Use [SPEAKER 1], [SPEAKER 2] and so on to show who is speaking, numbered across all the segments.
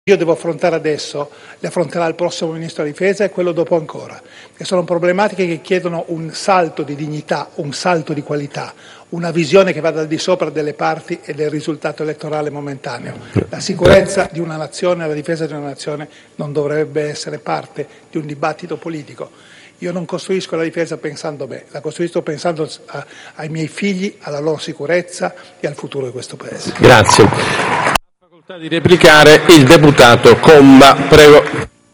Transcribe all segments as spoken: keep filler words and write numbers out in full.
[SPEAKER 1] io devo affrontare adesso, le affronterà il prossimo Ministro della Difesa e quello dopo ancora, che sono problematiche che chiedono un salto di dignità, un salto di qualità, una visione che vada al di sopra delle parti e del risultato elettorale momentaneo. La sicurezza di una nazione, la difesa di una nazione non dovrebbe essere parte di un dibattito politico. Io non costruisco la difesa pensando a me, la costruisco pensando a, ai miei figli, alla loro sicurezza e al futuro di questo Paese.
[SPEAKER 2] Grazie. Ha facoltà di replicare il deputato Comba, prego.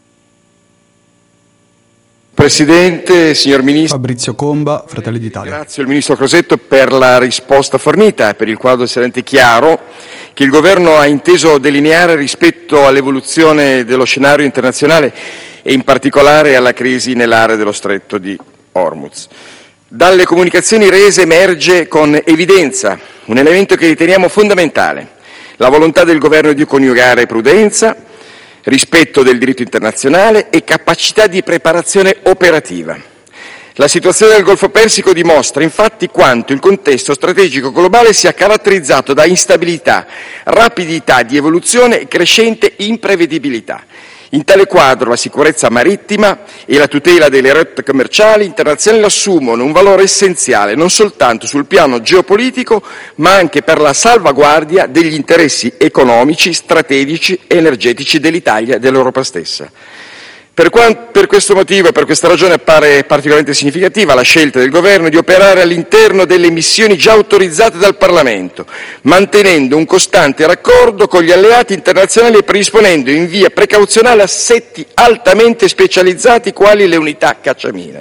[SPEAKER 3] Presidente, signor Ministro.
[SPEAKER 4] Fabrizio Comba, Fratelli d'Italia.
[SPEAKER 3] Ringrazio il Ministro Crosetto per la risposta fornita e per il quadro estremamente chiaro che il Governo ha inteso delineare rispetto all'evoluzione dello scenario internazionale e in particolare alla crisi nell'area dello Stretto di Hormuz. Dalle comunicazioni rese emerge con evidenza un elemento che riteniamo fondamentale: la volontà del Governo di coniugare prudenza, rispetto del diritto internazionale e capacità di preparazione operativa. La situazione del Golfo Persico dimostra infatti quanto il contesto strategico globale sia caratterizzato da instabilità, rapidità di evoluzione e crescente imprevedibilità. In tale quadro la sicurezza marittima e la tutela delle rotte commerciali internazionali assumono un valore essenziale non soltanto sul piano geopolitico, ma anche per la salvaguardia degli interessi economici, strategici e energetici dell'Italia e dell'Europa stessa. Per, quant- per questo motivo e per questa ragione appare particolarmente significativa la scelta del Governo di operare all'interno delle missioni già autorizzate dal Parlamento, mantenendo un costante raccordo con gli alleati internazionali e predisponendo in via precauzionale assetti altamente specializzati quali le unità cacciamine.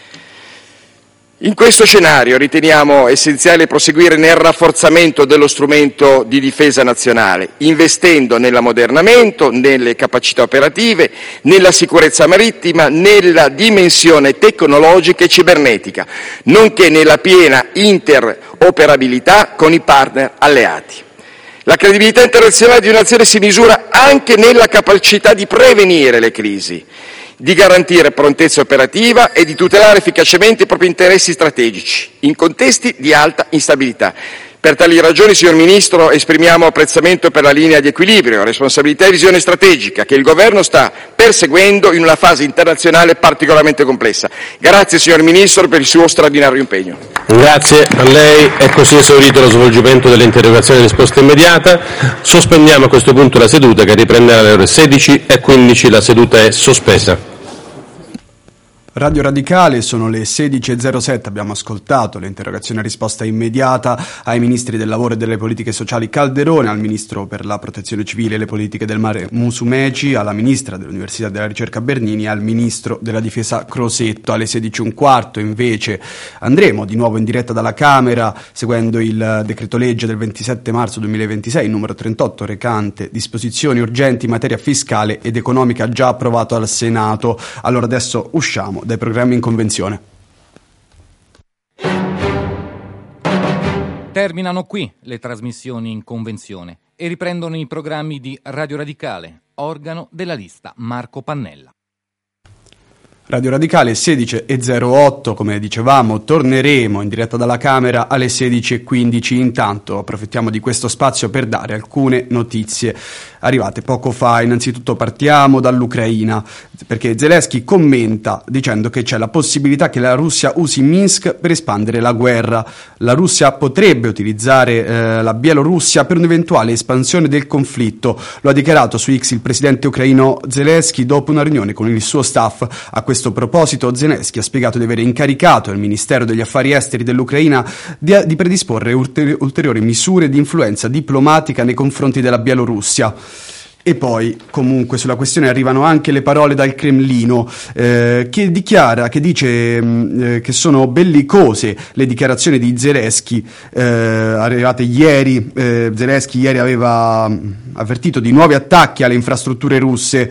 [SPEAKER 3] In questo scenario riteniamo essenziale proseguire nel rafforzamento dello strumento di difesa nazionale, investendo nell'ammodernamento, nelle capacità operative, nella sicurezza marittima, nella dimensione tecnologica e cibernetica, nonché nella piena interoperabilità con i partner alleati. La credibilità internazionale di un'azione si misura anche nella capacità di prevenire le crisi, di garantire prontezza operativa e di tutelare efficacemente i propri interessi strategici in contesti di alta instabilità. Per tali ragioni, signor Ministro, esprimiamo apprezzamento per la linea di equilibrio, responsabilità e visione strategica che il Governo sta perseguendo in una fase internazionale particolarmente complessa. Grazie, signor Ministro, per il suo straordinario impegno.
[SPEAKER 2] Grazie a lei. È così esaurito lo svolgimento dell'interrogazione di risposta immediata. Sospendiamo a questo punto la seduta, che riprenderà alle ore sedici e quindici. La seduta è sospesa.
[SPEAKER 4] Radio Radicale, sono le sedici e zero sette, abbiamo ascoltato l'interrogazione a risposta immediata ai ministri del lavoro e delle politiche sociali Calderone, al ministro per la protezione civile e le politiche del mare Musumeci, alla ministra dell'Università e della Ricerca Bernini e al ministro della difesa Crosetto. Alle sedici e un quarto invece andremo di nuovo in diretta dalla Camera seguendo il decreto legge del ventisette marzo duemilaventisei, numero trentotto, recante disposizioni urgenti in materia fiscale ed economica, già approvato al Senato. Allora adesso usciamo dai programmi in convenzione.
[SPEAKER 5] Terminano qui le trasmissioni in convenzione e riprendono i programmi di Radio Radicale, organo della lista Marco Pannella.
[SPEAKER 4] Radio Radicale sedici e zero otto, come dicevamo, torneremo in diretta dalla Camera alle sedici e quindici. Intanto approfittiamo di questo spazio per dare alcune notizie arrivate poco fa. Innanzitutto partiamo dall'Ucraina, perché Zelensky commenta dicendo che c'è la possibilità che la Russia usi Minsk per espandere la guerra. La Russia potrebbe utilizzare eh, la Bielorussia per un'eventuale espansione del conflitto. Lo ha dichiarato su X il presidente ucraino Zelensky dopo una riunione con il suo staff. A questo proposito Zelensky ha spiegato di avere incaricato il Ministero degli Affari Esteri dell'Ucraina di, di predisporre ulteri- ulteriori misure di influenza diplomatica nei confronti della Bielorussia. E poi, comunque, sulla questione arrivano anche le parole dal Cremlino, eh, che dichiara, che dice mh, che sono bellicose le dichiarazioni di Zelensky, eh, arrivate ieri. Eh, Zelensky ieri aveva avvertito di nuovi attacchi alle infrastrutture russe.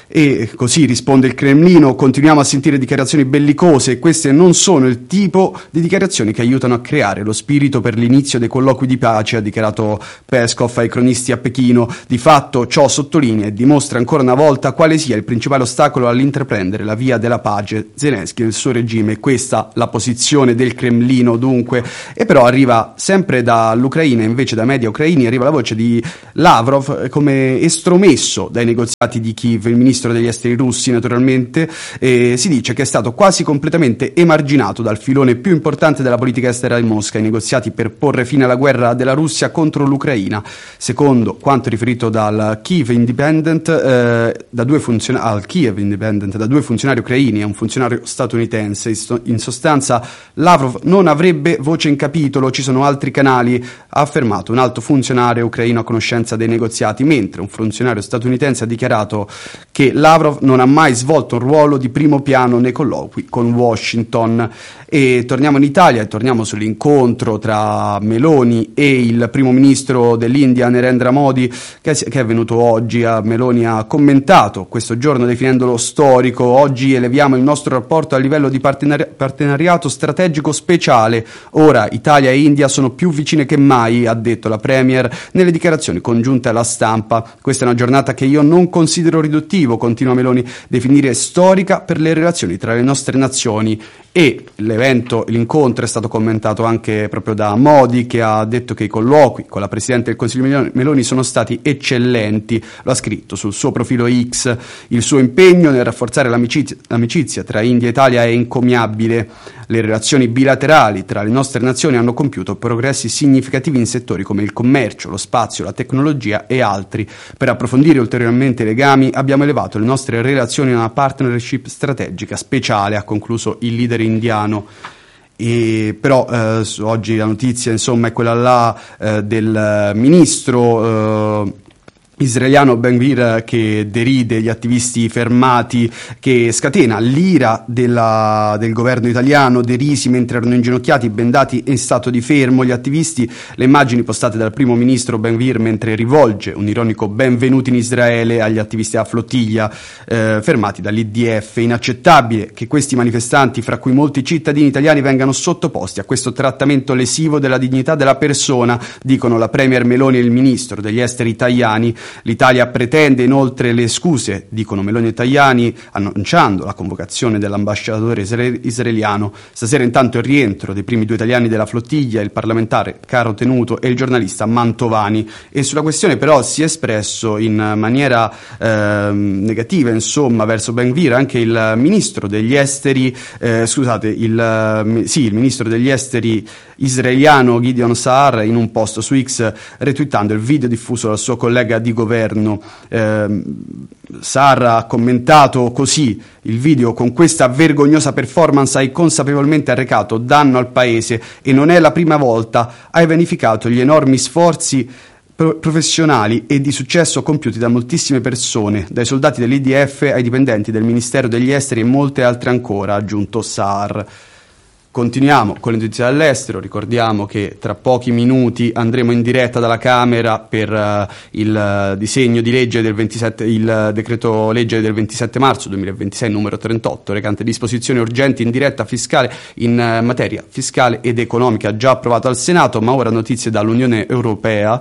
[SPEAKER 4] E così risponde il Cremlino: continuiamo a sentire dichiarazioni bellicose e queste non sono il tipo di dichiarazioni che aiutano a creare lo spirito per l'inizio dei colloqui di pace, ha dichiarato Peskov ai cronisti a Pechino. Di fatto ciò sottolinea e dimostra ancora una volta quale sia il principale ostacolo all'intraprendere la via della pace, Zelensky e il suo regime. Questa la posizione del Cremlino dunque. E però arriva sempre dall'Ucraina, invece da media ucraini, arriva la voce di Lavrov come estromesso dai negoziati di Kiev. Il ministro degli esteri russi naturalmente eh, si dice che è stato quasi completamente emarginato dal filone più importante della politica estera di Mosca, i negoziati per porre fine alla guerra della Russia contro l'Ucraina. Secondo quanto riferito dal Kiev Independent, eh, da due funziona- al Kiev Independent da due funzionari ucraini e un funzionario statunitense, in sostanza Lavrov non avrebbe voce in capitolo, ci sono altri canali, ha affermato un alto funzionario ucraino a conoscenza dei negoziati, mentre un funzionario statunitense ha dichiarato che Lavrov non ha mai svolto un ruolo di primo piano nei colloqui con Washington. E torniamo in Italia e torniamo sull'incontro tra Meloni e il primo ministro dell'India Narendra Modi che è venuto oggi. A Meloni ha commentato questo giorno definendolo storico: oggi eleviamo il nostro rapporto a livello di partenari- partenariato strategico speciale, ora Italia e India sono più vicine che mai, ha detto la Premier nelle dichiarazioni congiunte alla stampa. Questa è una giornata che io non considero riduttivo, continua Meloni, definire storica per le relazioni tra le nostre nazioni. E l'evento, l'incontro è stato commentato anche proprio da Modi, che ha detto che i colloqui con la Presidente del Consiglio Meloni sono stati eccellenti. Lo ha scritto sul suo profilo X. Il suo impegno nel rafforzare l'amicizia, l'amicizia tra India e Italia è encomiabile. Le relazioni bilaterali tra le nostre nazioni hanno compiuto progressi significativi in settori come il commercio, lo spazio, la tecnologia e altri. Per approfondire ulteriormente i legami abbiamo elevato le nostre relazioni a una partnership strategica speciale, ha concluso il leader indiano. E però eh, oggi la notizia insomma è quella là eh, del ministro eh, israeliano Ben Gvir, che deride gli attivisti fermati, che scatena l'ira della, del governo italiano, derisi mentre erano inginocchiati, bendati in stato di fermo gli attivisti. Le immagini postate dal primo ministro Ben Gvir mentre rivolge un ironico benvenuti in Israele agli attivisti della flottiglia eh, fermati dall'I D F. Inaccettabile che questi manifestanti, fra cui molti cittadini italiani, vengano sottoposti a questo trattamento lesivo della dignità della persona, dicono la Premier Meloni e il ministro degli esteri Tajani. L'Italia pretende inoltre le scuse, dicono Meloni e Tajani, annunciando la convocazione dell'ambasciatore israeliano. Stasera intanto il rientro dei primi due italiani della flottiglia, il parlamentare Caro Tenuto e il giornalista Mantovani. E sulla questione però si è espresso in maniera eh, negativa, insomma, verso Ben Gvir anche il ministro degli esteri, eh, scusate, il, sì, il ministro degli esteri israeliano Gideon Saar, in un post su X, retweetando il video diffuso dal suo collega di governo. eh, Saar ha commentato così il video: con questa vergognosa performance hai consapevolmente arrecato danno al paese e non è la prima volta, hai vanificato gli enormi sforzi professionali e di successo compiuti da moltissime persone, dai soldati dell'I D F ai dipendenti del Ministero degli Esteri e molte altre ancora, ha aggiunto Saar. Continuiamo con le notizie dall'estero. Ricordiamo che tra pochi minuti andremo in diretta dalla Camera per uh, il uh, disegno di legge del ventisette, il uh, decreto legge del ventisette marzo duemilaventisei numero trentotto, recante disposizioni urgenti in diretta fiscale in uh, materia fiscale ed economica, già approvato al Senato, ma ora notizie dall'Unione Europea,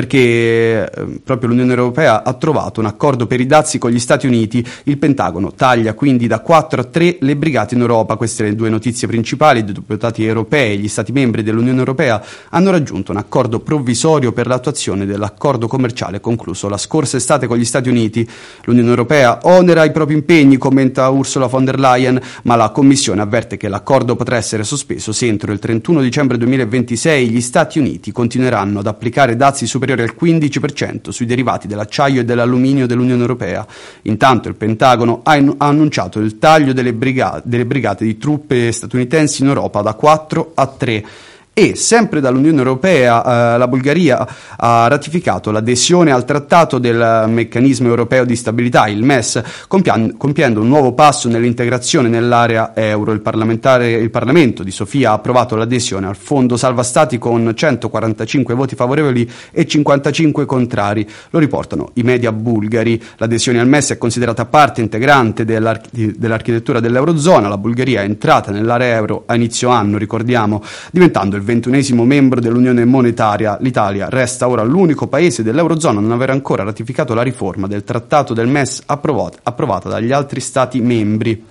[SPEAKER 4] perché uh, proprio l'Unione Europea ha trovato un accordo per i dazi con gli Stati Uniti. Il Pentagono taglia quindi da quattro a tre le brigate in Europa. Queste le due notizie principali. I deputati europei e gli Stati membri dell'Unione Europea hanno raggiunto un accordo provvisorio per l'attuazione dell'accordo commerciale concluso la scorsa estate con gli Stati Uniti. L'Unione Europea onera i propri impegni, commenta Ursula von der Leyen, ma la Commissione avverte che l'accordo potrà essere sospeso se entro il trentuno dicembre duemilaventisei gli Stati Uniti continueranno ad applicare dazi superiori al quindici per cento sui derivati dell'acciaio e dell'alluminio dell'Unione Europea. Intanto il Pentagono ha, in- ha annunciato il taglio delle, briga- delle brigate di truppe statunitensi in Europa da quattro a tre. E sempre dall'Unione Europea eh, la Bulgaria ha ratificato l'adesione al trattato del meccanismo europeo di stabilità, il M E S, compian- compiendo un nuovo passo nell'integrazione nell'area euro. Il, parlamentare, il Parlamento di Sofia ha approvato l'adesione al fondo salva stati con centoquarantacinque voti favorevoli e cinquantacinque contrari, lo riportano i media bulgari. L'adesione al M E S è considerata parte integrante dell'arch- dell'architettura dell'Eurozona. La Bulgaria è entrata nell'area euro a inizio anno, ricordiamo, diventando il ventunesimo membro dell'Unione Monetaria. L'Italia resta ora l'unico paese dell'Eurozona a non aver ancora ratificato la riforma del trattato del M E S approvata, approvata dagli altri Stati membri.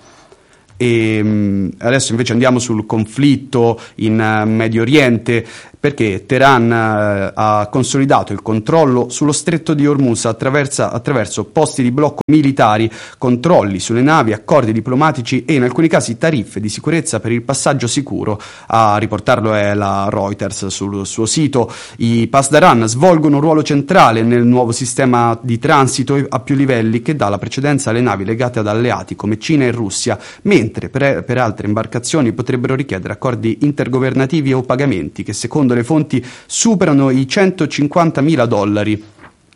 [SPEAKER 4] E adesso invece andiamo sul conflitto in uh, Medio Oriente, perché Teheran uh, ha consolidato il controllo sullo stretto di Hormuz attraverso, attraverso posti di blocco militari, controlli sulle navi, accordi diplomatici e in alcuni casi tariffe di sicurezza per il passaggio sicuro. A riportarlo è la Reuters sul suo sito. I Pasdaran svolgono un ruolo centrale nel nuovo sistema di transito a più livelli che dà la precedenza alle navi legate ad alleati come Cina e Russia, mentre Per, per altre imbarcazioni potrebbero richiedere accordi intergovernativi o pagamenti che secondo le fonti superano i centocinquantamila dollari.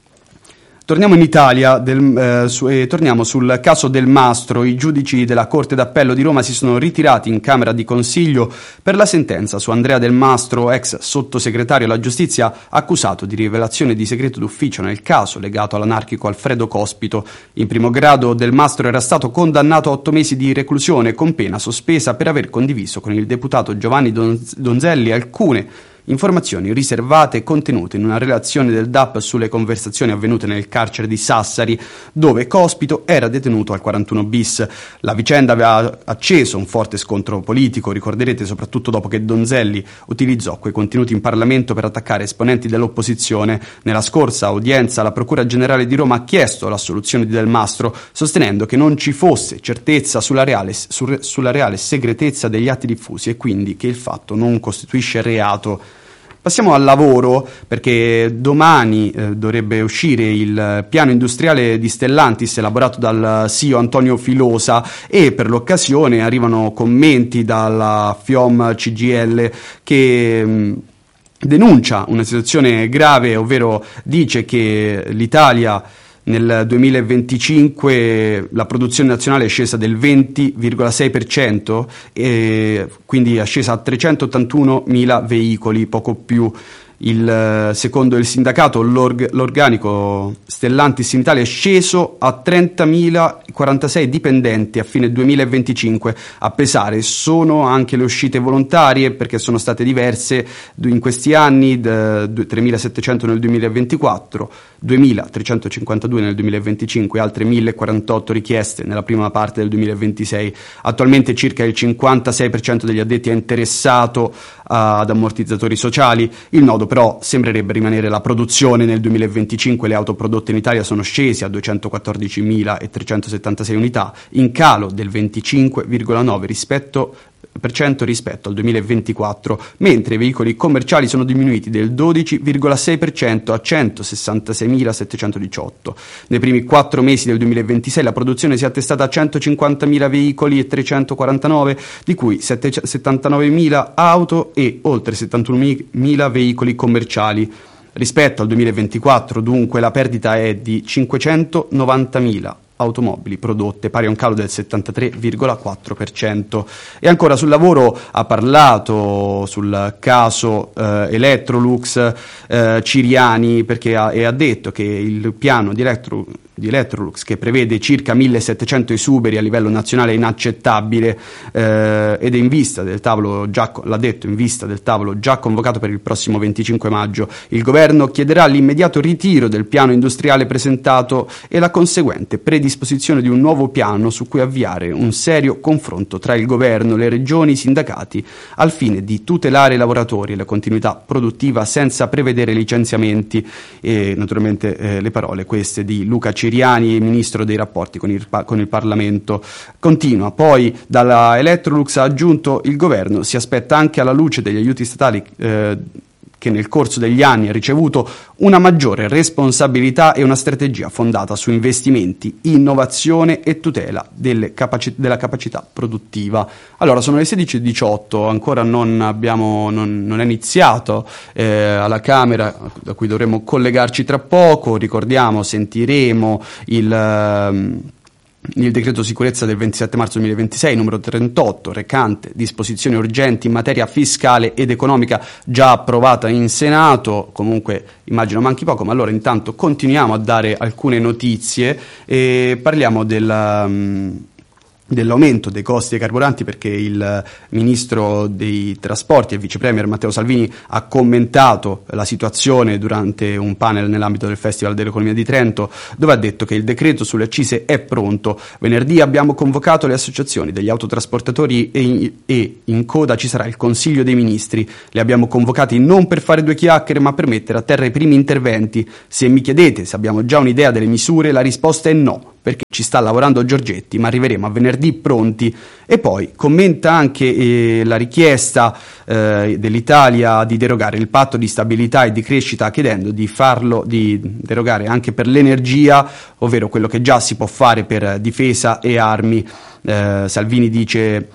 [SPEAKER 4] Torniamo in Italia del, eh, su, e torniamo sul caso Del Mastro. I giudici della Corte d'Appello di Roma si sono ritirati in Camera di Consiglio per la sentenza su Andrea Del Mastro, ex sottosegretario alla Giustizia, accusato di rivelazione di segreto d'ufficio nel caso legato all'anarchico Alfredo Cospito. In primo grado Del Mastro era stato condannato a otto mesi di reclusione con pena sospesa per aver condiviso con il deputato Giovanni Donzelli alcune informazioni riservate contenute in una relazione del D A P sulle conversazioni avvenute nel carcere di Sassari, dove Cospito era detenuto al quarantuno bis. La vicenda aveva acceso un forte scontro politico, ricorderete, soprattutto dopo che Donzelli utilizzò quei contenuti in Parlamento per attaccare esponenti dell'opposizione. Nella scorsa udienza la Procura Generale di Roma ha chiesto l'assoluzione di Del Mastro, sostenendo che non ci fosse certezza sulla reale, su, sulla reale segretezza degli atti diffusi e quindi che il fatto non costituisce reato. Passiamo al lavoro, perché domani eh, dovrebbe uscire il piano industriale di Stellantis elaborato dal C E O Antonio Filosa e per l'occasione arrivano commenti dalla FIOM C G I L che mh, denuncia una situazione grave, ovvero dice che l'Italia nel duemilaventicinque la produzione nazionale è scesa del venti virgola sei per cento, e quindi è scesa a trecentottantunomila veicoli, poco più. Il, secondo il sindacato l'org, l'organico Stellantis in Italia è sceso a trentamila quarantasei dipendenti a fine duemilaventicinque. A pesare sono anche le uscite volontarie, perché sono state diverse in questi anni, tremilasettecento nel duemilaventiquattro, duemilatrecentocinquantadue nel duemilaventicinque, altre mille quarantotto richieste nella prima parte del duemilaventisei. Attualmente circa il cinquantasei per cento degli addetti è interessato ad ammortizzatori sociali. Il nodo però sembrerebbe rimanere la produzione. Nel duemilaventicinque le auto prodotte in Italia sono scese a duecentoquattordicimilatrecentosettantasei unità, in calo del venticinque virgola nove rispetto per cento rispetto al duemilaventiquattro, mentre i veicoli commerciali sono diminuiti del dodici virgola sei per cento a centosessantaseimilasettecentodiciotto. Nei primi quattro mesi del duemilaventisei la produzione si è attestata a centocinquantamila veicoli e trecentoquarantanove, di cui settantanovemila auto e oltre settantunomila veicoli commerciali. Rispetto al duemilaventiquattro, dunque, la perdita è di cinquecentonovantamila automobili prodotte, pari a un calo del settantatré virgola quattro per cento. E ancora sul lavoro ha parlato sul caso eh, Electrolux eh, Ciriani, perché ha, e ha detto che il piano di, Electro, di Electrolux, che prevede circa millesettecento esuberi a livello nazionale, è inaccettabile eh, ed è in vista del tavolo già, l'ha detto, in vista del tavolo già convocato per il prossimo venticinque maggio. Il governo chiederà l'immediato ritiro del piano industriale presentato e la conseguente predisposizione disposizione di un nuovo piano su cui avviare un serio confronto tra il governo, le regioni, i sindacati, al fine di tutelare i lavoratori e la continuità produttiva senza prevedere licenziamenti. E naturalmente eh, le parole queste di Luca Ciriani, ministro dei rapporti con il, con il Parlamento. Continua poi dalla Electrolux, ha aggiunto: il governo si aspetta, anche alla luce degli aiuti statali eh, che nel corso degli anni ha ricevuto una maggiore responsabilità e una strategia fondata su investimenti, innovazione e tutela delle capaci- della capacità produttiva. Allora, sono le sedici e diciotto, ancora non abbiamo non, non è iniziato eh, alla Camera, da cui dovremo collegarci tra poco. Ricordiamo, sentiremo il... Um, il decreto sicurezza del ventisette marzo duemilaventisei, numero trentotto, recante disposizioni urgenti in materia fiscale ed economica, già approvata in Senato. Comunque immagino manchi poco, ma allora intanto continuiamo a dare alcune notizie e parliamo del... Um, dell'aumento dei costi dei carburanti, perché il ministro dei trasporti e vice premier Matteo Salvini ha commentato la situazione durante un panel nell'ambito del Festival dell'Economia di Trento, dove ha detto che il decreto sulle accise è pronto. Venerdì abbiamo convocato le associazioni degli autotrasportatori e in, e in coda ci sarà il Consiglio dei Ministri. Li abbiamo convocati non per fare due chiacchiere, ma per mettere a terra i primi interventi. Se mi chiedete se abbiamo già un'idea delle misure, la risposta è no, perché ci sta lavorando Giorgetti, ma arriveremo a venerdì pronti. E poi commenta anche eh, la richiesta eh, dell'Italia di derogare il patto di stabilità e di crescita, chiedendo di farlo, di derogare anche per l'energia, ovvero quello che già si può fare per difesa e armi. Eh, Salvini dice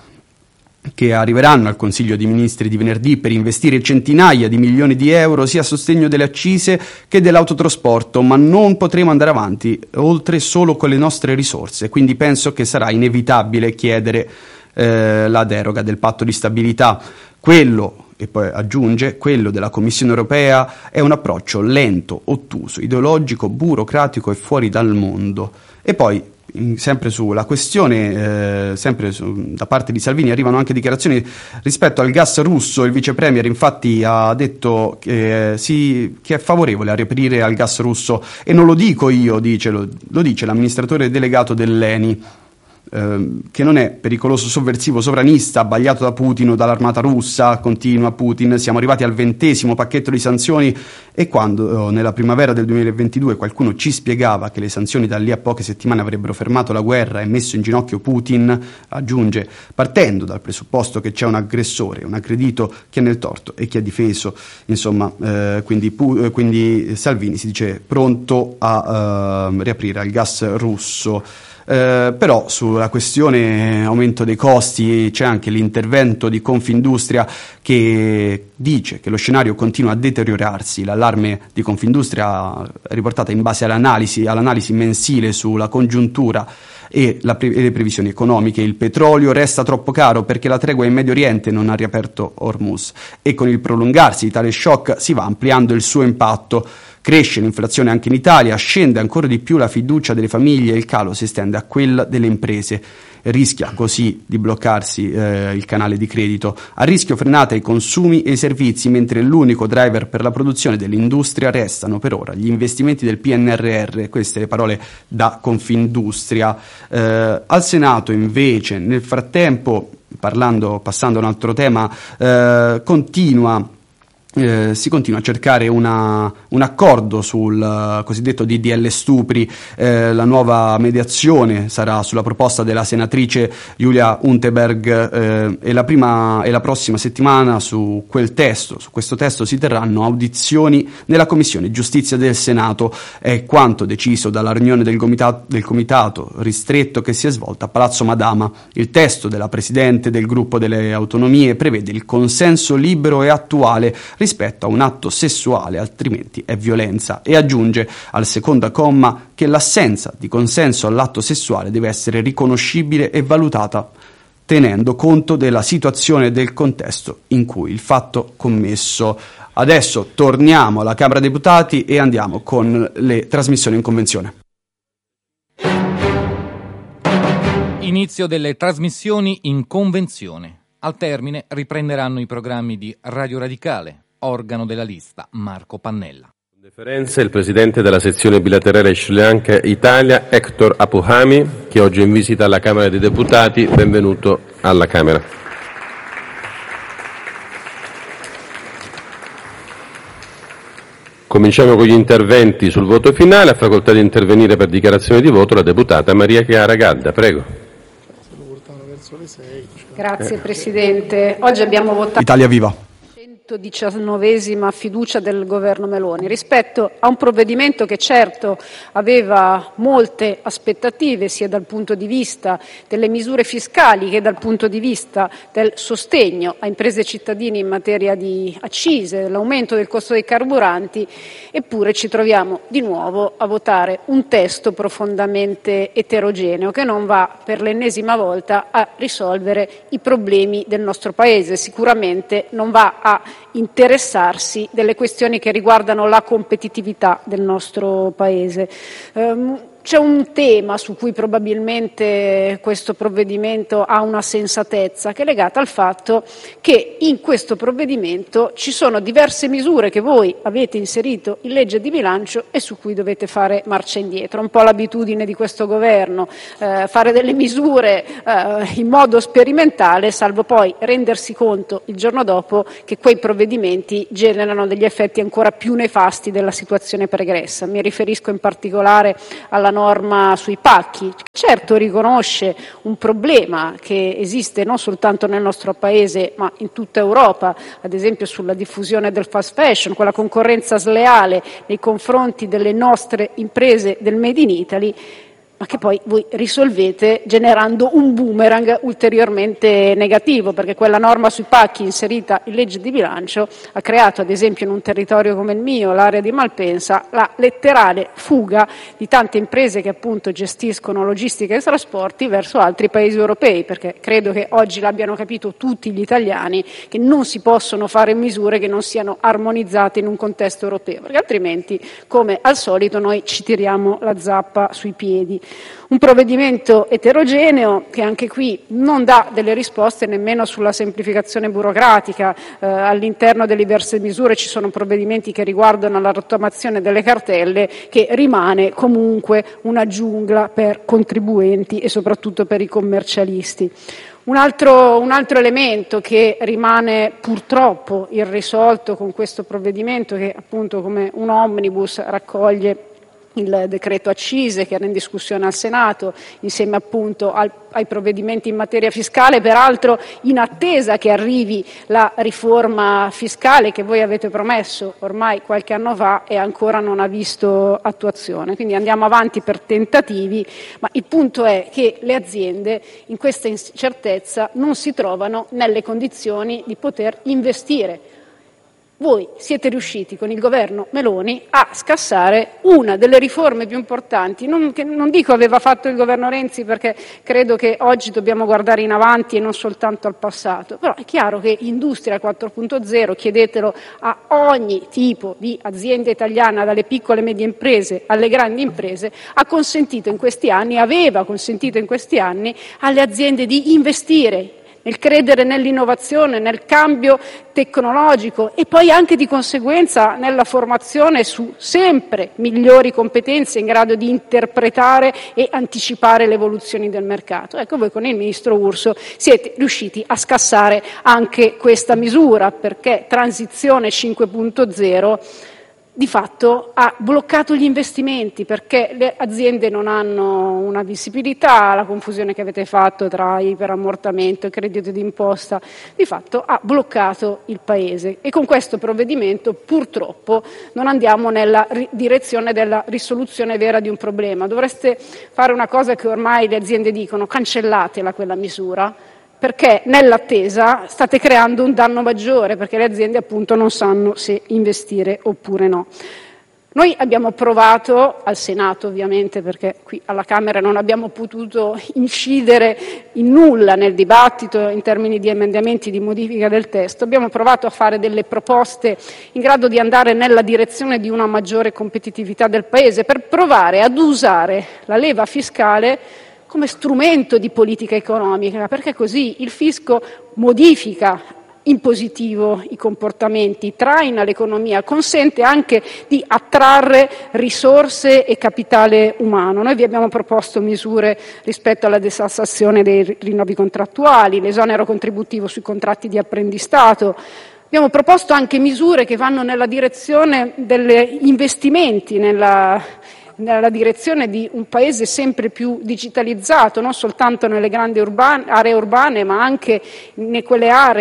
[SPEAKER 4] che arriveranno al Consiglio dei Ministri di venerdì per investire centinaia di milioni di euro sia a sostegno delle accise che dell'autotrasporto, ma non potremo andare avanti oltre solo con le nostre risorse, quindi penso che sarà inevitabile chiedere eh, la deroga del patto di stabilità. Quello, e poi aggiunge, quello della Commissione europea è un approccio lento, ottuso, ideologico, burocratico e fuori dal mondo. E poi sempre sulla questione, eh, sempre su, da parte di Salvini arrivano anche dichiarazioni rispetto al gas russo. Il vice premier infatti ha detto che, eh, si, che è favorevole a riaprire al gas russo, e non lo dico io, dice, lo, lo dice l'amministratore delegato dell'Eni, eh, che non è pericoloso, sovversivo, sovranista, abbagliato da Putin o dall'armata russa, continua Putin. Siamo arrivati al ventesimo pacchetto di sanzioni, e quando eh, nella primavera del duemilaventidue qualcuno ci spiegava che le sanzioni da lì a poche settimane avrebbero fermato la guerra e messo in ginocchio Putin, aggiunge, partendo dal presupposto che c'è un aggressore, un aggredito, chi è nel torto e chi è difeso, insomma, eh, quindi, pu- quindi Salvini si dice pronto a eh, riaprire al gas russo. Eh, però sulla questione aumento dei costi c'è anche l'intervento di Confindustria, che dice che lo scenario continua a deteriorarsi. L'allarme di Confindustria è riportata in base all'analisi, all'analisi mensile sulla congiuntura e, la pre- e le previsioni economiche. Il petrolio resta troppo caro perché la tregua in Medio Oriente non ha riaperto Hormuz, e con il prolungarsi di tale shock si va ampliando il suo impatto. Cresce l'inflazione anche in Italia, scende ancora di più la fiducia delle famiglie e il calo si estende a quella delle imprese. Rischia così di bloccarsi eh, il canale di credito. A rischio frenate i consumi e i servizi, mentre l'unico driver per la produzione dell'industria restano per ora gli investimenti del P N R R. Queste le parole da Confindustria. Eh, al Senato invece, nel frattempo, parlando, passando a un altro tema, eh, continua Eh, si continua a cercare una, un accordo sul uh, cosiddetto D D L stupri. Eh, la nuova mediazione sarà sulla proposta della senatrice Julia Unterberg, eh, e la prima e la prossima settimana su quel testo, su questo testo si terranno audizioni nella Commissione Giustizia del Senato. È quanto deciso dalla riunione del comitato, del comitato ristretto che si è svolta a Palazzo Madama. Il testo della Presidente del Gruppo delle Autonomie prevede il consenso libero e attuale rispetto a un atto sessuale, altrimenti è violenza, e aggiunge al secondo comma che l'assenza di consenso all'atto sessuale deve essere riconoscibile e valutata tenendo conto della situazione e del contesto in cui il fatto commesso. Adesso torniamo alla Camera dei Deputati e andiamo con le trasmissioni in convenzione.
[SPEAKER 5] Inizio delle trasmissioni in convenzione. Al termine riprenderanno i programmi di Radio Radicale, organo della lista Marco Pannella.
[SPEAKER 2] Con deferenza il presidente della sezione bilaterale Sri Lanka Italia, Hector Apuhami, che oggi è in visita alla Camera dei Deputati. Benvenuto alla Camera. Cominciamo con gli interventi sul voto finale. Ha facoltà di intervenire per dichiarazione di voto la deputata Maria Chiara Gadda. Prego.
[SPEAKER 6] Grazie Presidente. Oggi abbiamo votato
[SPEAKER 4] Italia Viva.
[SPEAKER 6] detto diciannovesima fiducia del governo Meloni, rispetto a un provvedimento che certo aveva molte aspettative sia dal punto di vista delle misure fiscali che dal punto di vista del sostegno a imprese e cittadini in materia di accise, dell'aumento del costo dei carburanti, eppure ci troviamo di nuovo a votare un testo profondamente eterogeneo che non va per l'ennesima volta a risolvere i problemi del nostro Paese, sicuramente non va a interessarsi delle questioni che riguardano la competitività del nostro Paese. Um, C'è un tema su cui probabilmente questo provvedimento ha una sensatezza, che è legata al fatto che in questo provvedimento ci sono diverse misure che voi avete inserito in legge di bilancio e su cui dovete fare marcia indietro. Un po' l'abitudine di questo governo, eh, fare delle misure eh, in modo sperimentale, salvo poi rendersi conto il giorno dopo che quei provvedimenti generano degli effetti ancora più nefasti della situazione pregressa. Mi riferisco in particolare alla norma sui pacchi, che certo riconosce un problema che esiste non soltanto nel nostro Paese ma in tutta Europa, ad esempio sulla diffusione del fast fashion, quella concorrenza sleale nei confronti delle nostre imprese del Made in Italy, ma che poi voi risolvete generando un boomerang ulteriormente negativo, perché quella norma sui pacchi inserita in legge di bilancio ha creato, ad esempio in un territorio come il mio, l'area di Malpensa, la letterale fuga di tante imprese che appunto gestiscono logistica e trasporti verso altri paesi europei, perché credo che oggi l'abbiano capito tutti gli italiani che non si possono fare misure che non siano armonizzate in un contesto europeo, perché altrimenti, come al solito, noi ci tiriamo la zappa sui piedi. Un provvedimento eterogeneo che anche qui non dà delle risposte nemmeno sulla semplificazione burocratica. Eh, all'interno delle diverse misure ci sono provvedimenti che riguardano la rottamazione delle cartelle, che rimane comunque una giungla per contribuenti e soprattutto per i commercialisti. Un altro, un altro elemento che rimane purtroppo irrisolto con questo provvedimento, che appunto come un omnibus raccoglie il decreto accise che era in discussione al Senato, insieme appunto al, ai provvedimenti in materia fiscale, peraltro in attesa che arrivi la riforma fiscale che voi avete promesso ormai qualche anno fa e ancora non ha visto attuazione. Quindi andiamo avanti per tentativi, ma il punto è che le aziende in questa incertezza non si trovano nelle condizioni di poter investire. Voi siete riusciti con il governo Meloni a scassare una delle riforme più importanti, non, che non dico aveva fatto il governo Renzi, perché credo che oggi dobbiamo guardare in avanti e non soltanto al passato, però è chiaro che Industria quattro punto zero, chiedetelo a ogni tipo di azienda italiana, dalle piccole e medie imprese alle grandi imprese, ha consentito in questi anni, aveva consentito in questi anni alle aziende di investire, nel credere nell'innovazione, nel cambio tecnologico e poi anche di conseguenza nella formazione su sempre migliori competenze in grado di interpretare e anticipare le evoluzioni del mercato. Ecco, voi con il ministro Urso siete riusciti a scassare anche questa misura, perché Transizione cinque punto zero di fatto ha bloccato gli investimenti, perché le aziende non hanno una visibilità, la confusione che avete fatto tra iperammortamento e credito d'imposta di fatto ha bloccato il Paese, e con questo provvedimento purtroppo non andiamo nella ri- direzione della risoluzione vera di un problema. Dovreste fare una cosa che ormai le aziende dicono: cancellatela quella misura, perché nell'attesa state creando un danno maggiore, perché le aziende appunto non sanno se investire oppure no. Noi abbiamo provato al Senato, ovviamente, perché qui alla Camera non abbiamo potuto incidere in nulla nel dibattito in termini di emendamenti, di modifica del testo, abbiamo provato a fare delle proposte in grado di andare nella direzione di una maggiore competitività del Paese, per provare ad usare la leva fiscale come strumento di politica economica, perché così il fisco modifica in positivo i comportamenti, traina l'economia, consente anche di attrarre risorse e capitale umano. Noi vi abbiamo proposto misure rispetto alla detassazione dei rinnovi contrattuali, l'esonero contributivo sui contratti di apprendistato. Abbiamo proposto anche misure che vanno nella direzione degli investimenti, nella nella direzione di un Paese sempre più digitalizzato, non soltanto nelle grandi urbane, aree urbane, ma anche in quelle aree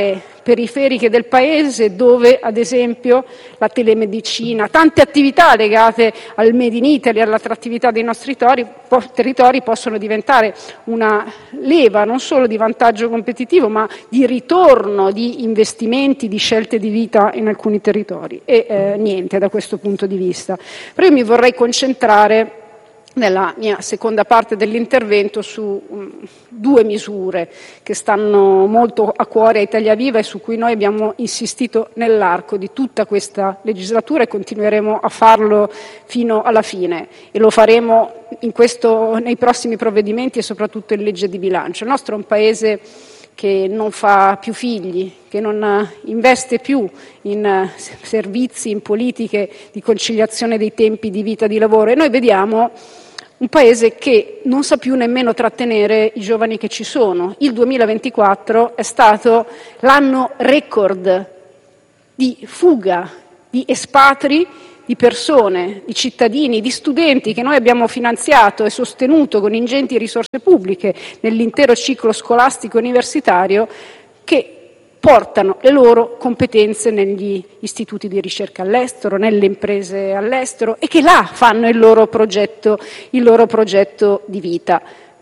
[SPEAKER 6] periferiche del paese dove, ad esempio, la telemedicina, tante attività legate al Made in Italy, all'attrattività dei nostri territori, po- territori possono diventare una leva non solo di vantaggio competitivo, ma di ritorno di investimenti, di scelte di vita in alcuni territori. E eh, niente da questo punto di vista. Però io mi vorrei concentrare nella mia seconda parte dell'intervento su um, due misure che stanno molto a cuore a Italia Viva e su cui noi abbiamo insistito nell'arco di tutta questa legislatura e continueremo a farlo fino alla fine, e lo faremo in questo, nei prossimi provvedimenti e soprattutto in legge di bilancio. Il nostro è un paese che non fa più figli, che non investe più in servizi, in politiche di conciliazione dei tempi di vita e di lavoro, e noi vediamo un paese che non sa più nemmeno trattenere i giovani che ci sono. Il duemilaventiquattro è stato l'anno record di fuga, di espatri, di persone, di cittadini, di studenti che noi abbiamo finanziato e sostenuto con ingenti risorse pubbliche nell'intero ciclo scolastico universitario, che portano le loro competenze negli istituti di ricerca all'estero, nelle imprese all'estero, e che là fanno il loro progetto, il loro progetto di vita.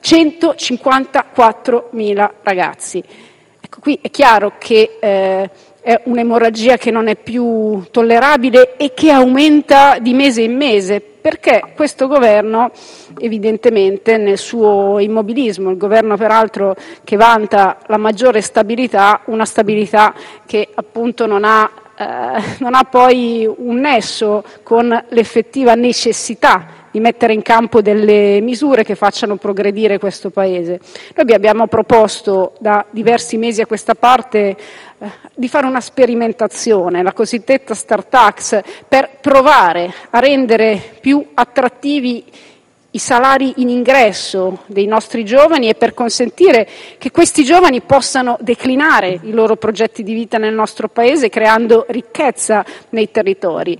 [SPEAKER 6] centocinquantaquattromila ragazzi. Ecco, qui è chiaro che eh, è un'emorragia che non è più tollerabile e che aumenta di mese in mese, perché questo governo evidentemente nel suo immobilismo, il governo peraltro che vanta la maggiore stabilità, una stabilità che appunto non ha, eh, non ha poi un nesso con l'effettiva necessità di mettere in campo delle misure che facciano progredire questo Paese. Noi vi abbiamo proposto da diversi mesi a questa parte eh, di fare una sperimentazione, la cosiddetta Start Tax, per provare a rendere più attrattivi i salari in ingresso dei nostri giovani e per consentire che questi giovani possano declinare i loro progetti di vita nel nostro Paese, creando ricchezza nei territori,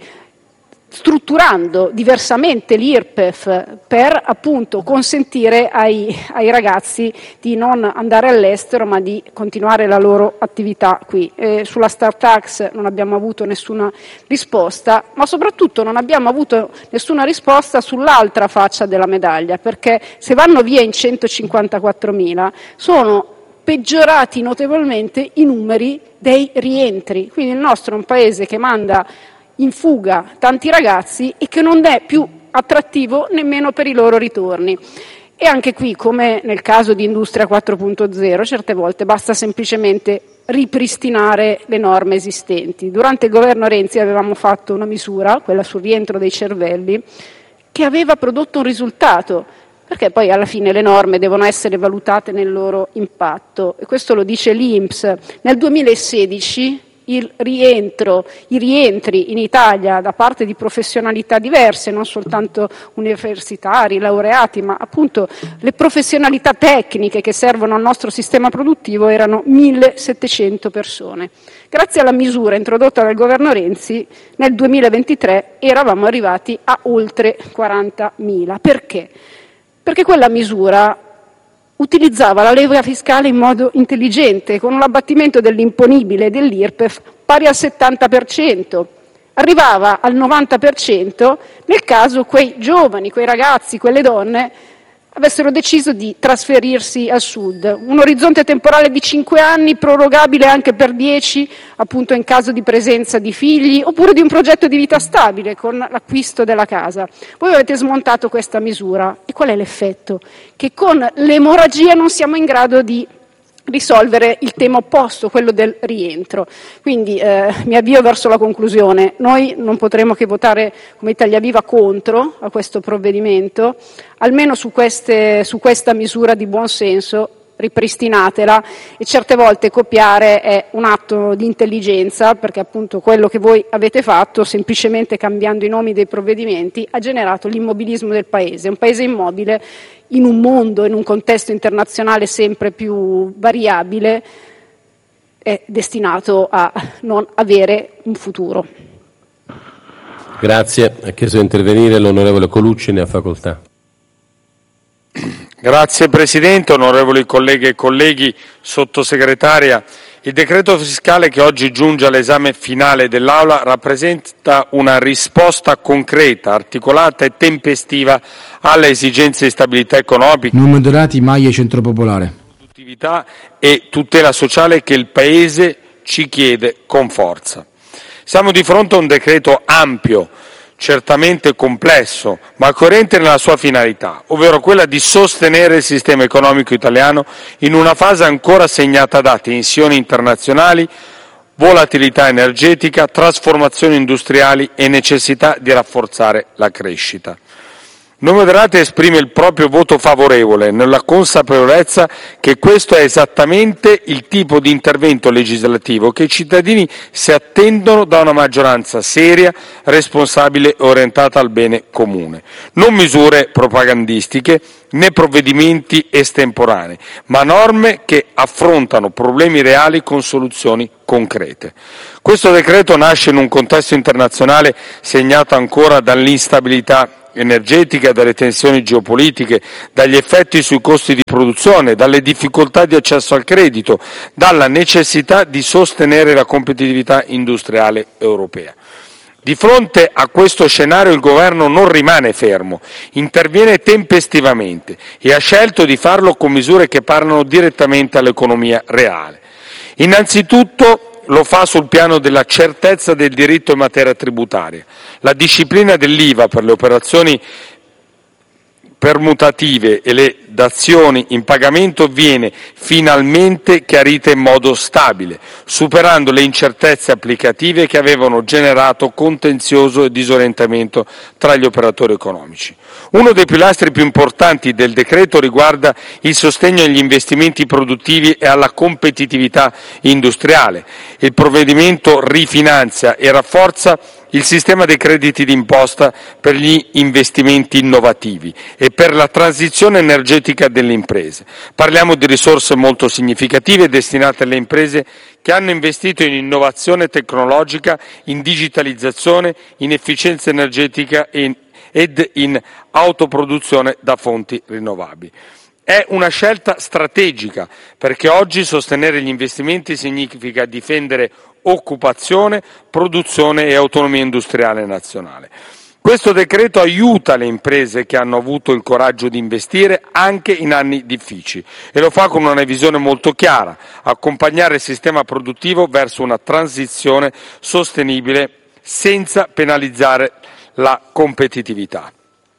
[SPEAKER 6] strutturando diversamente l'I R P E F per appunto consentire ai, ai ragazzi di non andare all'estero ma di continuare la loro attività qui. Eh, sulla Start Tax non abbiamo avuto nessuna risposta, ma soprattutto non abbiamo avuto nessuna risposta sull'altra faccia della medaglia, perché se vanno via in centocinquantaquattromila sono peggiorati notevolmente i numeri dei rientri. Quindi il nostro è un paese che manda in fuga tanti ragazzi e che non è più attrattivo nemmeno per i loro ritorni. E anche qui, come nel caso di Industria quattro punto zero, certe volte basta semplicemente ripristinare le norme esistenti. Durante il governo Renzi avevamo fatto una misura, quella sul rientro dei cervelli, che aveva prodotto un risultato, perché poi alla fine le norme devono essere valutate nel loro impatto, e questo lo dice l'I N P S. Nel duemilasedici il rientro, i rientri in Italia da parte di professionalità diverse, non soltanto universitari, laureati, ma appunto le professionalità tecniche che servono al nostro sistema produttivo, erano millesettecento persone. Grazie alla misura introdotta dal governo Renzi, nel duemilaventitré eravamo arrivati a oltre quarantamila. Perché? Perché quella misura utilizzava la leva fiscale in modo intelligente, con un abbattimento dell'imponibile dell'I R P E F pari al settanta per cento. Arrivava al novanta per cento nel caso quei giovani, quei ragazzi, quelle donne avessero deciso di trasferirsi al sud. Un orizzonte temporale di cinque anni, prorogabile anche per dieci, appunto in caso di presenza di figli, oppure di un progetto di vita stabile con l'acquisto della casa. Voi avete smontato questa misura e qual è l'effetto? Che con l'emorragia non siamo in grado di risolvere il tema opposto, quello del rientro. Quindi eh, mi avvio verso la conclusione. Noi non potremo che votare come Italia Viva contro a questo provvedimento, almeno su, queste, su questa misura di buon senso. Ripristinatela, e certe volte copiare è un atto di intelligenza, perché appunto quello che voi avete fatto, semplicemente cambiando i nomi dei provvedimenti, ha generato l'immobilismo del Paese. Un Paese immobile in un mondo, in un contesto internazionale sempre più variabile, è destinato a non avere un futuro.
[SPEAKER 2] Grazie. Ha chiesto di intervenire l'onorevole Colucci, ne ha facoltà.
[SPEAKER 7] Grazie Presidente, onorevoli colleghe e colleghi, Sottosegretaria. Il decreto fiscale che oggi giunge all'esame finale dell'Aula rappresenta una risposta concreta, articolata e tempestiva alle esigenze di stabilità economica,
[SPEAKER 8] non moderati mai e centro popolare,
[SPEAKER 7] produttività e tutela sociale che il Paese ci chiede con forza. Siamo di fronte a un decreto ampio, certamente complesso, ma coerente nella sua finalità, ovvero quella di sostenere il sistema economico italiano in una fase ancora segnata da tensioni internazionali, volatilità energetica, trasformazioni industriali e necessità di rafforzare la crescita. Non Moderati esprime il proprio voto favorevole nella consapevolezza che questo è esattamente il tipo di intervento legislativo che i cittadini si attendono da una maggioranza seria, responsabile e orientata al bene comune. Non misure propagandistiche né provvedimenti estemporanei, ma norme che affrontano problemi reali con soluzioni concrete. Questo decreto nasce in un contesto internazionale segnato ancora dall'instabilità energetica, dalle tensioni geopolitiche, dagli effetti sui costi di produzione, dalle difficoltà di accesso al credito, dalla necessità di sostenere la competitività industriale europea. Di fronte a questo scenario il Governo non rimane fermo, interviene tempestivamente e ha scelto di farlo con misure che parlano direttamente all'economia reale. Innanzitutto lo fa sul piano della certezza del diritto in materia tributaria. La disciplina dell'I V A per le operazioni permutative e le dazioni in pagamento viene finalmente chiarita in modo stabile, superando le incertezze applicative che avevano generato contenzioso e disorientamento tra gli operatori economici. Uno dei pilastri più importanti del decreto riguarda il sostegno agli investimenti produttivi e alla competitività industriale. Il provvedimento rifinanzia e rafforza il sistema dei crediti d'imposta per gli investimenti innovativi e per la transizione energetica delle imprese. Parliamo di risorse molto significative destinate alle imprese che hanno investito in innovazione tecnologica, in digitalizzazione, in efficienza energetica ed in autoproduzione da fonti rinnovabili. È una scelta strategica perché oggi sostenere gli investimenti significa difendere occupazione, produzione e autonomia industriale nazionale. Questo decreto aiuta le imprese che hanno avuto il coraggio di investire anche in anni difficili e lo fa con una visione molto chiara: accompagnare il sistema produttivo verso una transizione sostenibile senza penalizzare la competitività.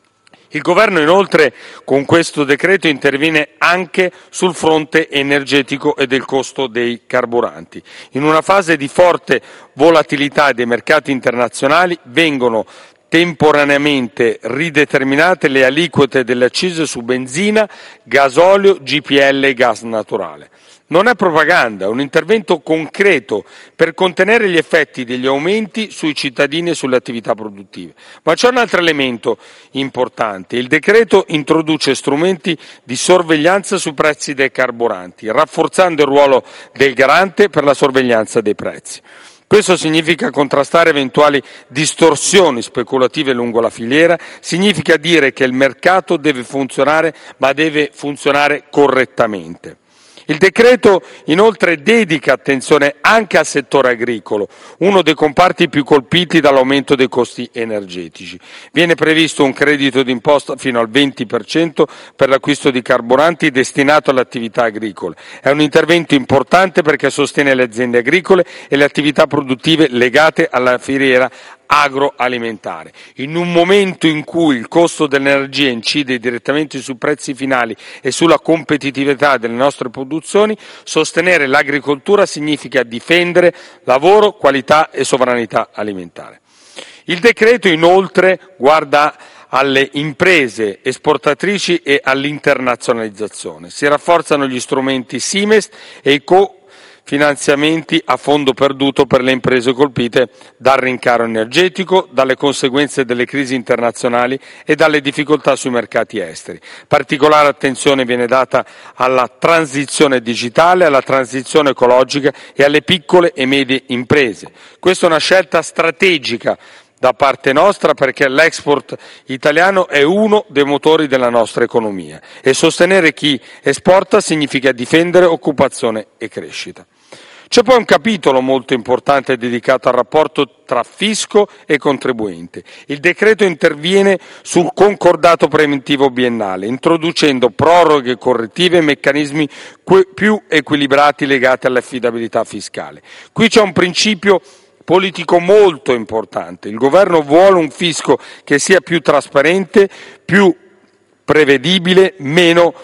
[SPEAKER 7] Il Governo inoltre con questo decreto interviene anche sul fronte energetico e del costo dei carburanti. In una fase di forte volatilità dei mercati internazionali vengono temporaneamente rideterminate le aliquote delle accise su benzina, gasolio, G P L e gas naturale. Non è propaganda, è un intervento concreto per contenere gli effetti degli aumenti sui cittadini e sulle attività produttive. Ma c'è un altro elemento importante. Il decreto introduce strumenti di sorveglianza sui prezzi dei carburanti, rafforzando il ruolo del garante per la sorveglianza dei prezzi. Questo significa contrastare eventuali distorsioni speculative lungo la filiera, significa dire che il mercato deve funzionare, ma deve funzionare correttamente. Il decreto inoltre dedica attenzione anche al settore agricolo, uno dei comparti più colpiti dall'aumento dei costi energetici. Viene previsto un credito d'imposta fino al venti per cento per l'acquisto di carburanti destinato alle attività agricole. È un intervento importante perché sostiene le aziende agricole e le attività produttive legate alla filiera agroalimentare. In un momento in cui il costo dell'energia incide direttamente sui prezzi finali e sulla competitività delle nostre produzioni, sostenere l'agricoltura significa difendere lavoro, qualità e sovranità alimentare. Il decreto inoltre guarda alle imprese esportatrici e all'internazionalizzazione. Si rafforzano gli strumenti SIMEST e i co finanziamenti a fondo perduto per le imprese colpite dal rincaro energetico, dalle conseguenze delle crisi internazionali e dalle difficoltà sui mercati esteri. Particolare attenzione viene data alla transizione digitale, alla transizione ecologica e alle piccole e medie imprese. Questa è una scelta strategica da parte nostra, perché l'export italiano è uno dei motori della nostra economia e sostenere chi esporta significa difendere occupazione e crescita. C'è poi un capitolo molto importante dedicato al rapporto tra fisco e contribuente. Il decreto interviene sul concordato preventivo biennale, introducendo proroghe correttive e meccanismi più equilibrati legati all'affidabilità fiscale. Qui c'è un principio politico molto importante. Il governo vuole un fisco che sia più trasparente, più prevedibile, meno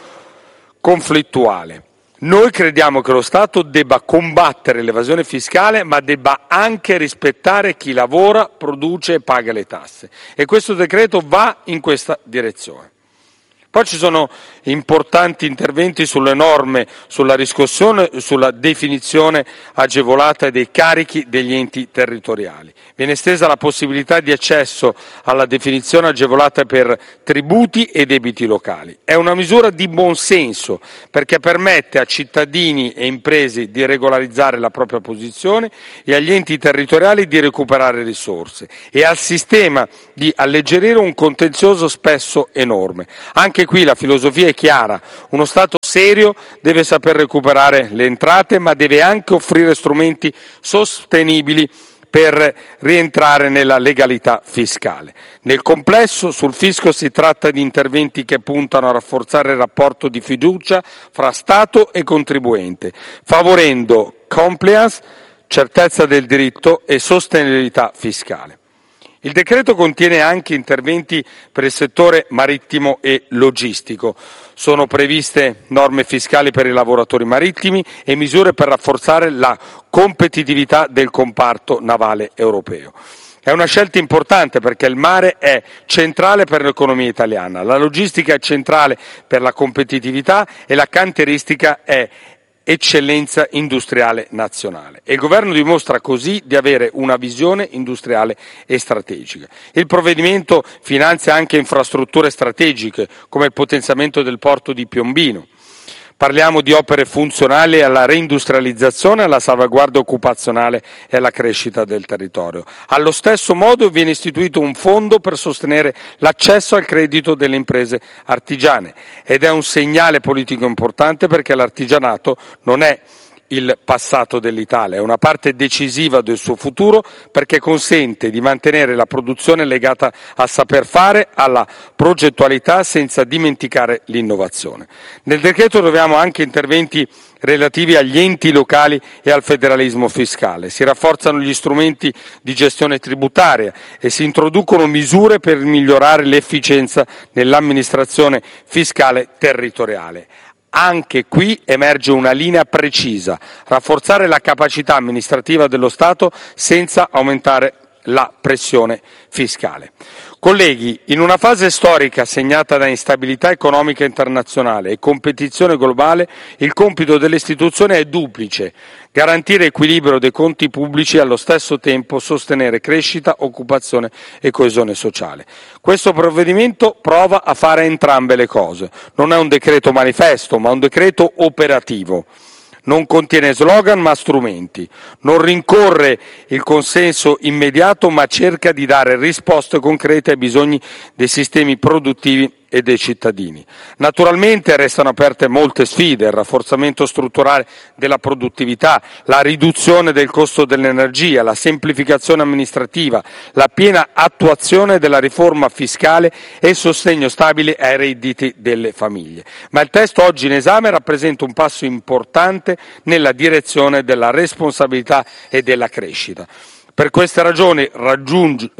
[SPEAKER 7] conflittuale. Noi crediamo che lo Stato debba combattere l'evasione fiscale, ma debba anche rispettare chi lavora, produce e paga le tasse. E questo decreto va in questa direzione. Poi ci sono importanti interventi sulle norme, sulla riscossione, sulla definizione agevolata dei carichi degli enti territoriali. Viene estesa la possibilità di accesso alla definizione agevolata per tributi e debiti locali. È una misura di buon senso perché permette a cittadini e imprese di regolarizzare la propria posizione e agli enti territoriali di recuperare risorse e al sistema di alleggerire un contenzioso spesso enorme. Anche qui la filosofia è chiara, uno Stato serio deve saper recuperare le entrate, ma deve anche offrire strumenti sostenibili per rientrare nella legalità fiscale. Nel complesso, sul fisco si tratta di interventi che puntano a rafforzare il rapporto di fiducia fra Stato e contribuente, favorendo compliance, certezza del diritto e sostenibilità fiscale. Il decreto contiene anche interventi per il settore marittimo e logistico. Sono previste norme fiscali per i lavoratori marittimi e misure per rafforzare la competitività del comparto navale europeo. È una scelta importante perché il mare è centrale per l'economia italiana, la logistica è centrale per la competitività e la cantieristica è eccellenza industriale nazionale. E il governo dimostra così di avere una visione industriale e strategica. Il provvedimento finanzia anche infrastrutture strategiche come il potenziamento del porto di Piombino. Parliamo di opere funzionali alla reindustrializzazione, alla salvaguardia occupazionale e alla crescita del territorio. Allo stesso modo viene istituito un fondo per sostenere l'accesso al credito delle imprese artigiane ed è un segnale politico importante perché l'artigianato non è il passato dell'Italia, è una parte decisiva del suo futuro perché consente di mantenere la produzione legata al saper fare, alla progettualità senza dimenticare l'innovazione. Nel decreto troviamo anche interventi relativi agli enti locali e al federalismo fiscale. Si rafforzano gli strumenti di gestione tributaria e si introducono misure per migliorare l'efficienza nell'amministrazione fiscale territoriale. Anche qui emerge una linea precisa, rafforzare la capacità amministrativa dello Stato senza aumentare la pressione fiscale. Colleghi, in una fase storica segnata da instabilità economica internazionale e competizione globale, il compito delle istituzioni è duplice: garantire equilibrio dei conti pubblici e allo stesso tempo sostenere crescita, occupazione e coesione sociale. Questo provvedimento prova a fare entrambe le cose. Non è un decreto manifesto, ma un decreto operativo. Non contiene slogan ma strumenti, non rincorre il consenso immediato ma cerca di dare risposte concrete ai bisogni dei sistemi produttivi e dei cittadini. Naturalmente restano aperte molte sfide: il rafforzamento strutturale della produttività, la riduzione del costo dell'energia, la semplificazione amministrativa, la piena attuazione della riforma fiscale e il sostegno stabile ai redditi delle famiglie. Ma il testo oggi in esame rappresenta un passo importante nella direzione della responsabilità e della crescita. Per queste ragioni raggiungo,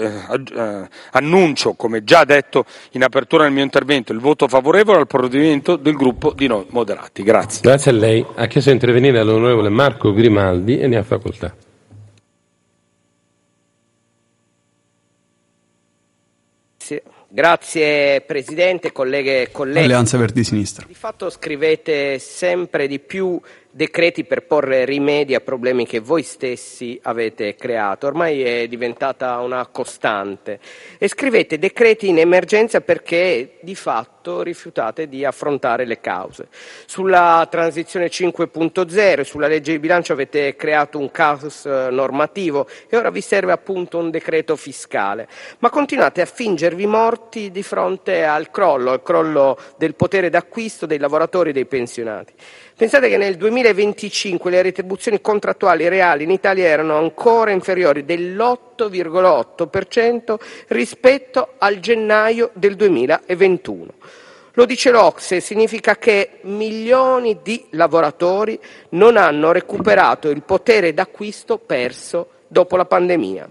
[SPEAKER 7] eh, annuncio, come già detto in apertura del mio intervento, il voto favorevole al provvedimento del gruppo di Noi Moderati. Grazie.
[SPEAKER 2] Grazie a lei. Ha chiesto di intervenire l'onorevole Marco Grimaldi e ne ha facoltà.
[SPEAKER 9] Grazie. Grazie Presidente, colleghe e colleghi.
[SPEAKER 4] Alleanza Verdi Sinistra.
[SPEAKER 9] Di fatto scrivete sempre di più decreti per porre rimedi a problemi che voi stessi avete creato. Ormai è diventata una costante. E scrivete decreti in emergenza perché di fatto rifiutate di affrontare le cause. Sulla transizione cinque punto zero, sulla legge di bilancio avete creato un caos normativo e ora vi serve appunto un decreto fiscale. Ma continuate a fingervi morti di fronte al crollo, al crollo del potere d'acquisto dei lavoratori e dei pensionati. Pensate che nel duemilaventicinque le retribuzioni contrattuali reali in Italia erano ancora inferiori dell'otto virgola otto per cento rispetto al gennaio del duemilaventuno. Lo dice l'Ocse, significa che milioni di lavoratori non hanno recuperato il potere d'acquisto perso dopo la pandemia.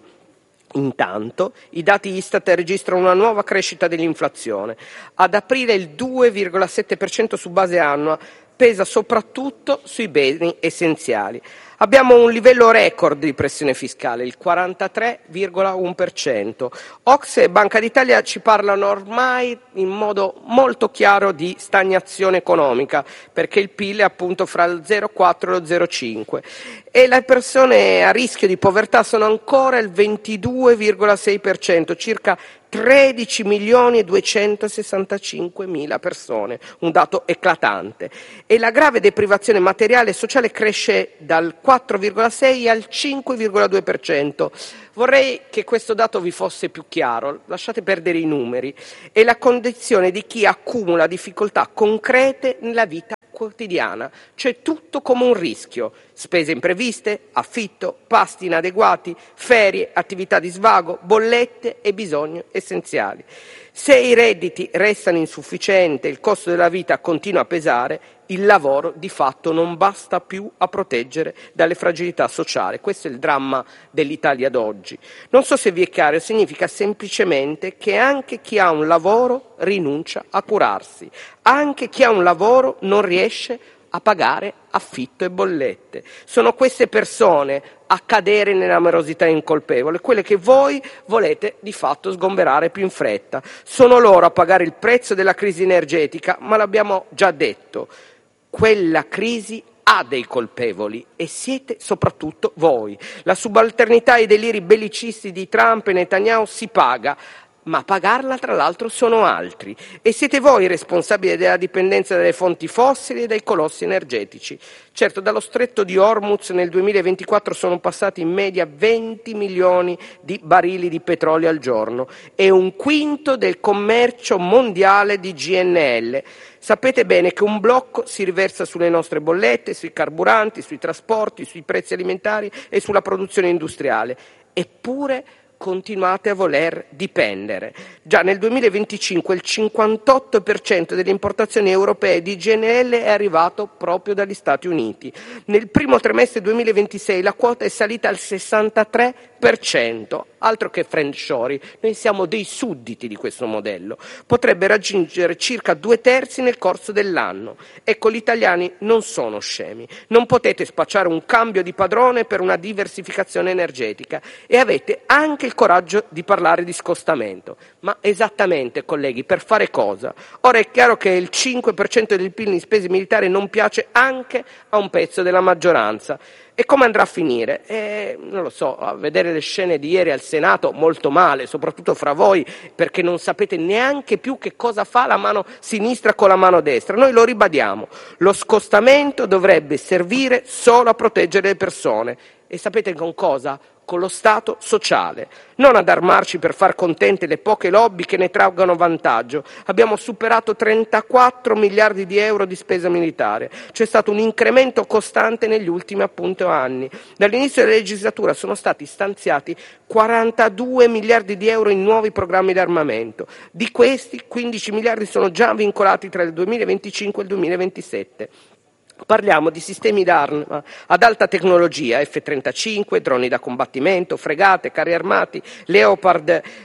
[SPEAKER 9] Intanto i dati Istat registrano una nuova crescita dell'inflazione. Ad aprile il due virgola sette per cento su base annua, pesa soprattutto sui beni essenziali. Abbiamo un livello record di pressione fiscale, il quarantatré virgola uno per cento. Ocse e Banca d'Italia ci parlano ormai in modo molto chiaro di stagnazione economica, perché il P I L è appunto fra il zero virgola quattro e lo zero virgola cinque e le persone a rischio di povertà sono ancora il ventidue virgola sei per cento, circa tredici milioni e duecentosessantacinque mila persone, un dato eclatante. E la grave deprivazione materiale e sociale cresce dal quattro virgola sei al cinque virgola due per cento. Vorrei che questo dato vi fosse più chiaro, lasciate perdere i numeri. È la condizione di chi accumula difficoltà concrete nella vita quotidiana, cioè tutto come un rischio, spese impreviste, affitto, pasti inadeguati, ferie, attività di svago, bollette e bisogni essenziali. Se i redditi restano insufficienti e il costo della vita continua a pesare, il lavoro di fatto non basta più a proteggere dalle fragilità sociali. Questo è il dramma dell'Italia d'oggi. Non so se vi è chiaro, significa semplicemente che anche chi ha un lavoro rinuncia a curarsi, anche chi ha un lavoro non riesce a pagare affitto e bollette. Sono queste persone a cadere nella morosità incolpevole, quelle che voi volete di fatto sgomberare più in fretta. Sono loro a pagare il prezzo della crisi energetica, ma l'abbiamo già detto, quella crisi ha dei colpevoli e siete soprattutto voi. La subalternità ai deliri bellicisti di Trump e Netanyahu si paga, ma a pagarla tra l'altro sono altri e siete voi responsabili della dipendenza dalle fonti fossili e dai colossi energetici. Certo, dallo stretto di Hormuz nel duemilaventiquattro sono passati in media venti milioni di barili di petrolio al giorno e un quinto del commercio mondiale di G N L. Sapete bene che un blocco si riversa sulle nostre bollette, sui carburanti, sui trasporti, sui prezzi alimentari e sulla produzione industriale. Eppure continuate a voler dipendere. Già nel duemilaventicinque il cinquantotto per cento delle importazioni europee di G N L è arrivato proprio dagli Stati Uniti. Nel primo trimestre duemilaventisei la quota è salita al sessantatré per cento, altro che friendshoring, noi siamo dei sudditi di questo modello. Potrebbe raggiungere circa due terzi nel corso dell'anno. Ecco, gli italiani non sono scemi. Non potete spacciare un cambio di padrone per una diversificazione energetica e avete anche il coraggio di parlare di scostamento. Ma esattamente, colleghi, per fare cosa? Ora è chiaro che il cinque per cento del P I L in spese militari non piace anche a un pezzo della maggioranza. E come andrà a finire? Eh, non lo so, a vedere le scene di ieri al Senato molto male, soprattutto fra voi, perché non sapete neanche più che cosa fa la mano sinistra con la mano destra. Noi lo ribadiamo, lo scostamento dovrebbe servire solo a proteggere le persone. E sapete con cosa? Con lo Stato sociale, non ad armarci per far contente le poche lobby che ne traggano vantaggio. Abbiamo superato trentaquattro miliardi di euro di spesa militare, c'è stato un incremento costante negli ultimi appunto anni. Dall'inizio della legislatura sono stati stanziati quarantadue miliardi di euro in nuovi programmi di armamento, di questi quindici miliardi sono già vincolati tra il duemilaventicinque e il duemilaventisette. Parliamo di sistemi d'arma ad alta tecnologia, F trentacinque, droni da combattimento, fregate, carri armati, Leopard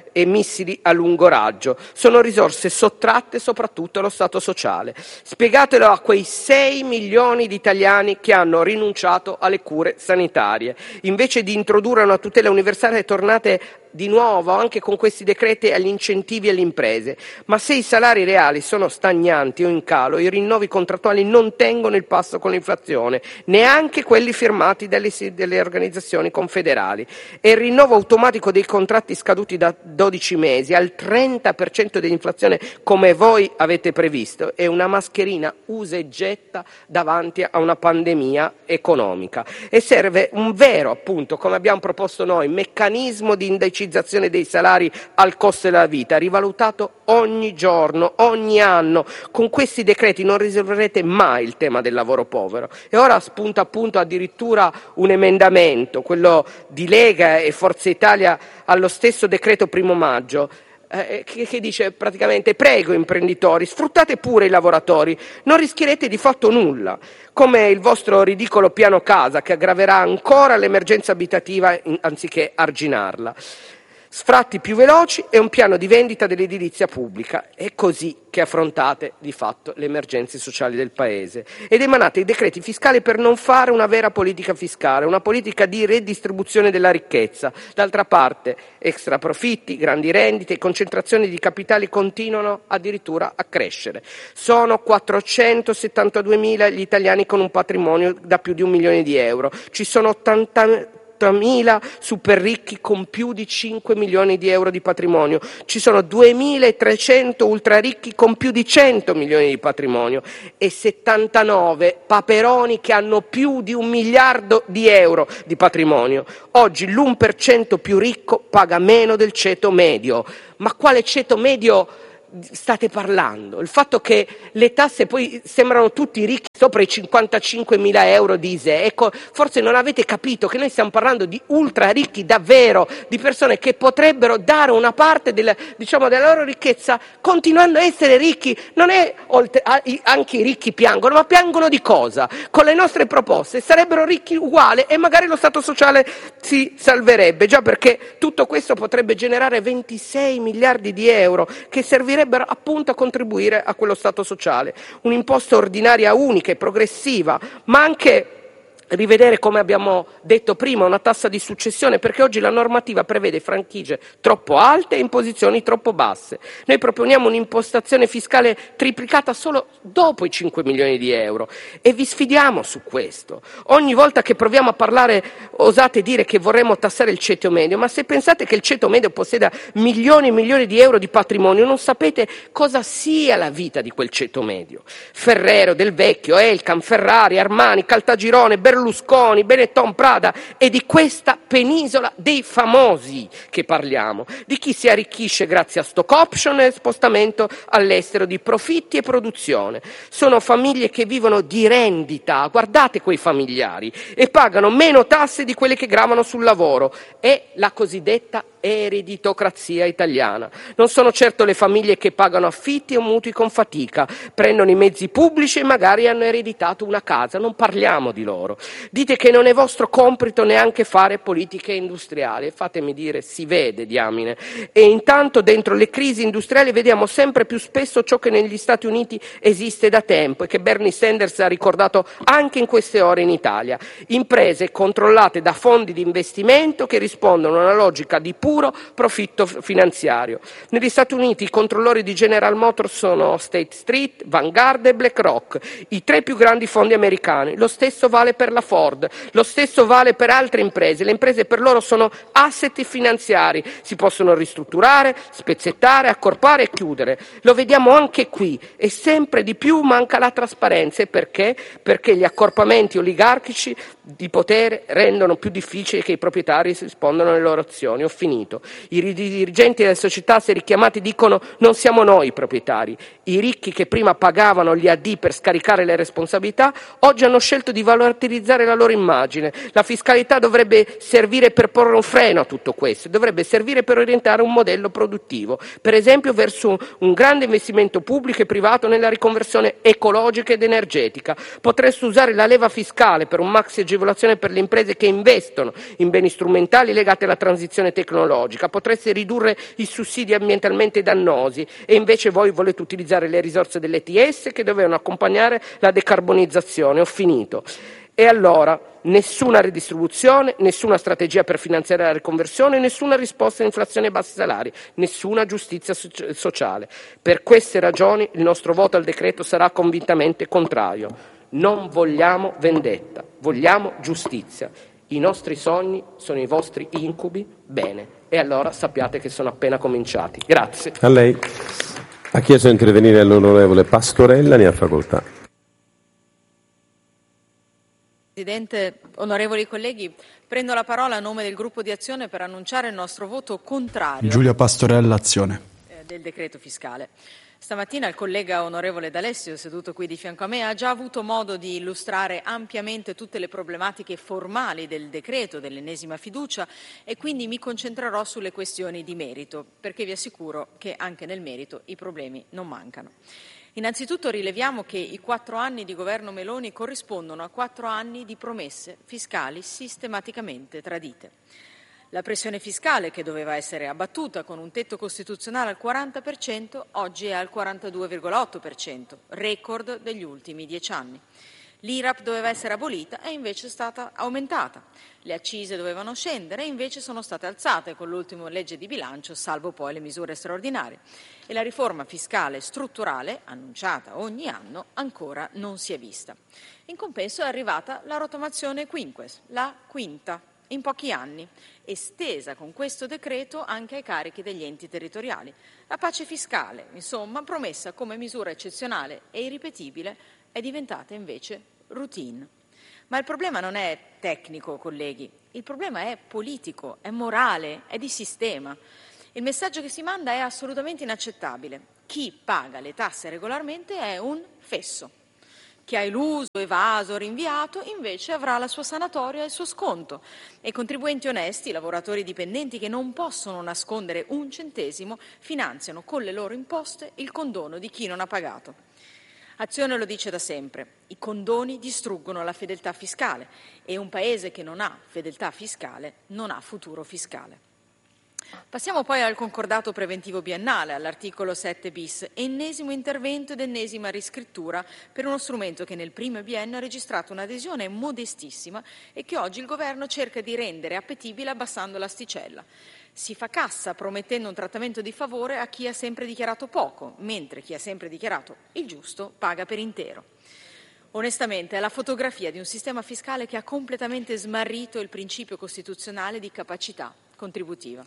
[SPEAKER 9] e missili a lungo raggio. Sono risorse sottratte soprattutto allo Stato sociale. Spiegatelo a quei sei milioni di italiani che hanno rinunciato alle cure sanitarie. Invece di introdurre una tutela universale, tornate di nuovo anche con questi decreti agli incentivi alle imprese. Ma se i salari reali sono stagnanti o in calo, i rinnovi contrattuali non tengono il passo con l'inflazione, neanche quelli firmati dalle, dalle organizzazioni confederali. E il rinnovo automatico dei contratti scaduti da dodici mesi al trenta per cento dell'inflazione, come voi avete previsto, è una mascherina usa e getta davanti a una pandemia economica. E serve un vero, appunto, come abbiamo proposto noi, meccanismo di indicizzazione dei salari al costo della vita, rivalutato ogni giorno, ogni anno. Con questi decreti non risolverete mai il tema del lavoro povero. E ora spunta appunto addirittura un emendamento, quello di Lega e Forza Italia allo stesso decreto primo maggio, eh, che, che dice praticamente: prego imprenditori, sfruttate pure i lavoratori, non rischierete di fatto nulla, come il vostro ridicolo piano casa che aggraverà ancora l'emergenza abitativa in, anziché arginarla. Sfratti più veloci e un piano di vendita dell'edilizia pubblica. È così che affrontate di fatto le emergenze sociali del Paese. Ed emanate i decreti fiscali per non fare una vera politica fiscale, una politica di redistribuzione della ricchezza. D'altra parte, extra profitti, grandi rendite e concentrazioni di capitali continuano addirittura a crescere. Sono quattrocentosettantaduemila gli italiani con un patrimonio da più di un milione di euro. Ci sono ottanta mila super ricchi con più di cinque milioni di euro di patrimonio, ci sono duemilatrecento ultra ricchi con più di cento milioni di patrimonio e settantanove paperoni che hanno più di un miliardo di euro di patrimonio. Oggi l'uno per cento più ricco paga meno del ceto medio. Ma quale ceto medio state parlando? Il fatto che le tasse poi sembrano tutti ricchi sopra i cinquantacinquemila euro di I S E E. Ecco, forse non avete capito che noi stiamo parlando di ultra ricchi davvero, di persone che potrebbero dare una parte del, diciamo, della loro ricchezza continuando a essere ricchi. Non è oltre, anche i ricchi piangono, ma piangono di cosa? Con le nostre proposte sarebbero ricchi uguali e magari lo Stato sociale si salverebbe, già perché tutto questo potrebbe generare ventisei miliardi di euro che servirebbero appunto a contribuire a quello Stato sociale. Un'imposta ordinaria unica e progressiva, ma anche rivedere, come abbiamo detto prima, una tassa di successione, perché oggi la normativa prevede franchigie troppo alte e imposizioni troppo basse. Noi proponiamo un'impostazione fiscale triplicata solo dopo i cinque milioni di euro e vi sfidiamo su questo. Ogni volta che proviamo a parlare osate dire che vorremmo tassare il ceto medio, ma se pensate che il ceto medio possieda milioni e milioni di euro di patrimonio, non sapete cosa sia la vita di quel ceto medio. Ferrero, Del Vecchio, Elkann, Ferrari, Armani, Caltagirone, Berlusconi, Berlusconi, Benetton, Prada, e di questa penisola dei famosi che parliamo, di chi si arricchisce grazie a stock option e spostamento all'estero di profitti e produzione. Sono famiglie che vivono di rendita, guardate quei familiari, e pagano meno tasse di quelle che gravano sul lavoro. È la cosiddetta ereditocrazia italiana. Non sono certo le famiglie che pagano affitti o mutui con fatica, prendono i mezzi pubblici e magari hanno ereditato una casa. Non parliamo di loro. Dite che non è vostro compito neanche fare politiche industriali. Fatemi dire, si vede, diamine. E intanto dentro le crisi industriali vediamo sempre più spesso ciò che negli Stati Uniti esiste da tempo e che Bernie Sanders ha ricordato anche in queste ore in Italia. Imprese controllate da fondi di investimento che rispondono a una logica di puro profitto finanziario. Negli Stati Uniti i controllori di General Motors sono State Street, Vanguard e BlackRock, i tre più grandi fondi americani. Lo stesso vale per la Ford, lo stesso vale per altre imprese. Le imprese per loro sono asset finanziari, si possono ristrutturare, spezzettare, accorpare e chiudere. Lo vediamo anche qui e sempre di più manca la trasparenza. E perché? Perché gli accorpamenti oligarchici di potere rendono più difficile che i proprietari rispondano alle loro azioni. Ho finito. I dirigenti delle società, se richiamati, dicono: non siamo noi i proprietari. I ricchi che prima pagavano gli A D per scaricare le responsabilità oggi hanno scelto di valorizzare la loro immagine. La fiscalità dovrebbe servire per porre un freno a tutto questo, dovrebbe servire per orientare un modello produttivo, per esempio verso un grande investimento pubblico e privato nella riconversione ecologica ed energetica. Potreste usare la leva fiscale per un maxi agevolazione per le imprese che investono in beni strumentali legati alla transizione tecnologica. logica, potreste ridurre i sussidi ambientalmente dannosi e invece voi volete utilizzare le risorse dell'E T S che dovevano accompagnare la decarbonizzazione. Ho finito. E allora nessuna redistribuzione, nessuna strategia per finanziare la riconversione, nessuna risposta all'inflazione e bassi salari, nessuna giustizia sociale. Per queste ragioni il nostro voto al decreto sarà convintamente contrario. Non vogliamo vendetta, vogliamo giustizia. I nostri sogni sono i vostri incubi? Bene. E allora sappiate che sono appena cominciati. Grazie.
[SPEAKER 2] A lei. Ha chiesto di intervenire l'onorevole Pastorella, ne ha facoltà.
[SPEAKER 10] Presidente, onorevoli colleghi, prendo la parola a nome del gruppo di Azione per annunciare il nostro voto contrario.
[SPEAKER 4] Giulia Pastorella, Azione.
[SPEAKER 10] Eh, del decreto fiscale. Stamattina il collega onorevole D'Alessio, seduto qui di fianco a me, ha già avuto modo di illustrare ampiamente tutte le problematiche formali del decreto, dell'ennesima fiducia, e quindi mi concentrerò sulle questioni di merito, perché vi assicuro che anche nel merito i problemi non mancano. Innanzitutto rileviamo che i quattro anni di governo Meloni corrispondono a quattro anni di promesse fiscali sistematicamente tradite. La pressione fiscale, che doveva essere abbattuta con un tetto costituzionale al quaranta per cento, oggi è al quarantadue virgola otto per cento, record degli ultimi dieci anni. L'I R A P doveva essere abolita e invece è stata aumentata. Le accise dovevano scendere e invece sono state alzate con l'ultima legge di bilancio, salvo poi le misure straordinarie. E la riforma fiscale strutturale, annunciata ogni anno, ancora non si è vista. In compenso è arrivata la rottamazione quinques, la quinta, in pochi anni, estesa con questo decreto anche ai carichi degli enti territoriali. La pace fiscale, insomma, promessa come misura eccezionale e irripetibile, è diventata invece routine. Ma il problema non è tecnico, colleghi, il problema è politico, è morale, è di sistema. Il messaggio che si manda è assolutamente inaccettabile. Chi paga le tasse regolarmente è un fesso. Chi ha eluso, evaso, rinviato, invece avrà la sua sanatoria e il suo sconto. E i contribuenti onesti, i lavoratori dipendenti che non possono nascondere un centesimo, finanziano con le loro imposte il condono di chi non ha pagato. Azione lo dice da sempre, i condoni distruggono la fedeltà fiscale e un Paese che non ha fedeltà fiscale non ha futuro fiscale. Passiamo poi al concordato preventivo biennale, all'articolo sette bis, ennesimo intervento ed ennesima riscrittura per uno strumento che nel primo biennio ha registrato un'adesione modestissima e che oggi il Governo cerca di rendere appetibile abbassando l'asticella. Si fa cassa promettendo un trattamento di favore a chi ha sempre dichiarato poco, mentre chi ha sempre dichiarato il giusto paga per intero. Onestamente è la fotografia di un sistema fiscale che ha completamente smarrito il principio costituzionale di capacità contributiva.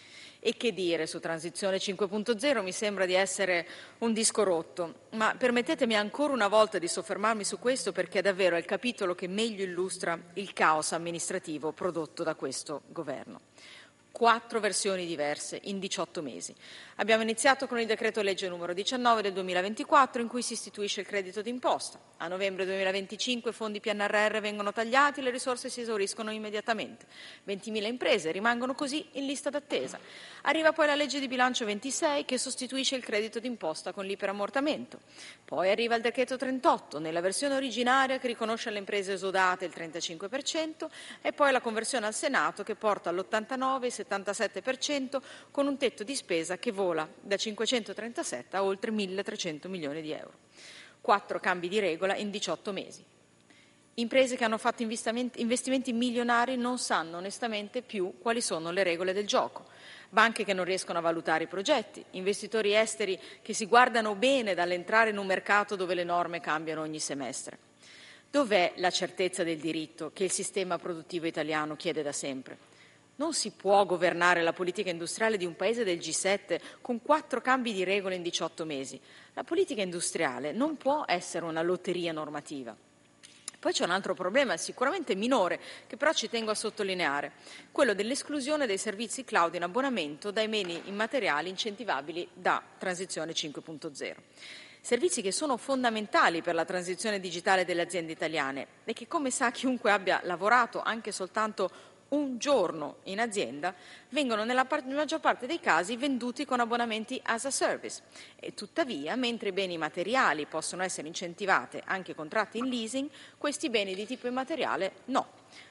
[SPEAKER 10] E che dire su Transizione cinque punto zero, mi sembra di essere un disco rotto, ma permettetemi ancora una volta di soffermarmi su questo perché è davvero il capitolo che meglio illustra il caos amministrativo prodotto da questo Governo. Quattro versioni diverse in diciotto mesi. Abbiamo iniziato con il decreto legge numero diciannove del duemilaventiquattro in cui si istituisce il credito d'imposta. A novembre duemilaventicinque fondi P N R R vengono tagliati e le risorse si esauriscono immediatamente. ventimila imprese rimangono così in lista d'attesa. Arriva poi la legge di bilancio ventisei che sostituisce il credito d'imposta con l'iperammortamento. Poi arriva il decreto trentotto nella versione originaria che riconosce alle imprese esodate il trentacinque per cento e poi la conversione al Senato che porta all'ottantanove e settantasette per cento con un tetto di spesa che vola da cinquecentotrentasette a oltre milletrecento milioni di euro. Quattro cambi di regola in diciotto mesi. Imprese che hanno fatto investimenti milionari non sanno onestamente più quali sono le regole del gioco. Banche che non riescono a valutare i progetti, investitori esteri che si guardano bene dall'entrare in un mercato dove le norme cambiano ogni semestre. Dov'è la certezza del diritto che il sistema produttivo italiano chiede da sempre? Non si può governare la politica industriale di un paese del G sette con quattro cambi di regole in diciotto mesi. La politica industriale non può essere una lotteria normativa. Poi c'è un altro problema, sicuramente minore, che però ci tengo a sottolineare, quello dell'esclusione dei servizi cloud in abbonamento dai beni immateriali incentivabili da Transizione cinque punto zero. Servizi che sono fondamentali per la transizione digitale delle aziende italiane e che, come sa chiunque abbia lavorato anche soltanto un giorno in azienda, vengono nella par- maggior parte dei casi venduti con abbonamenti as a service e tuttavia, mentre i beni materiali possono essere incentivati anche contratti in leasing, questi beni di tipo immateriale no.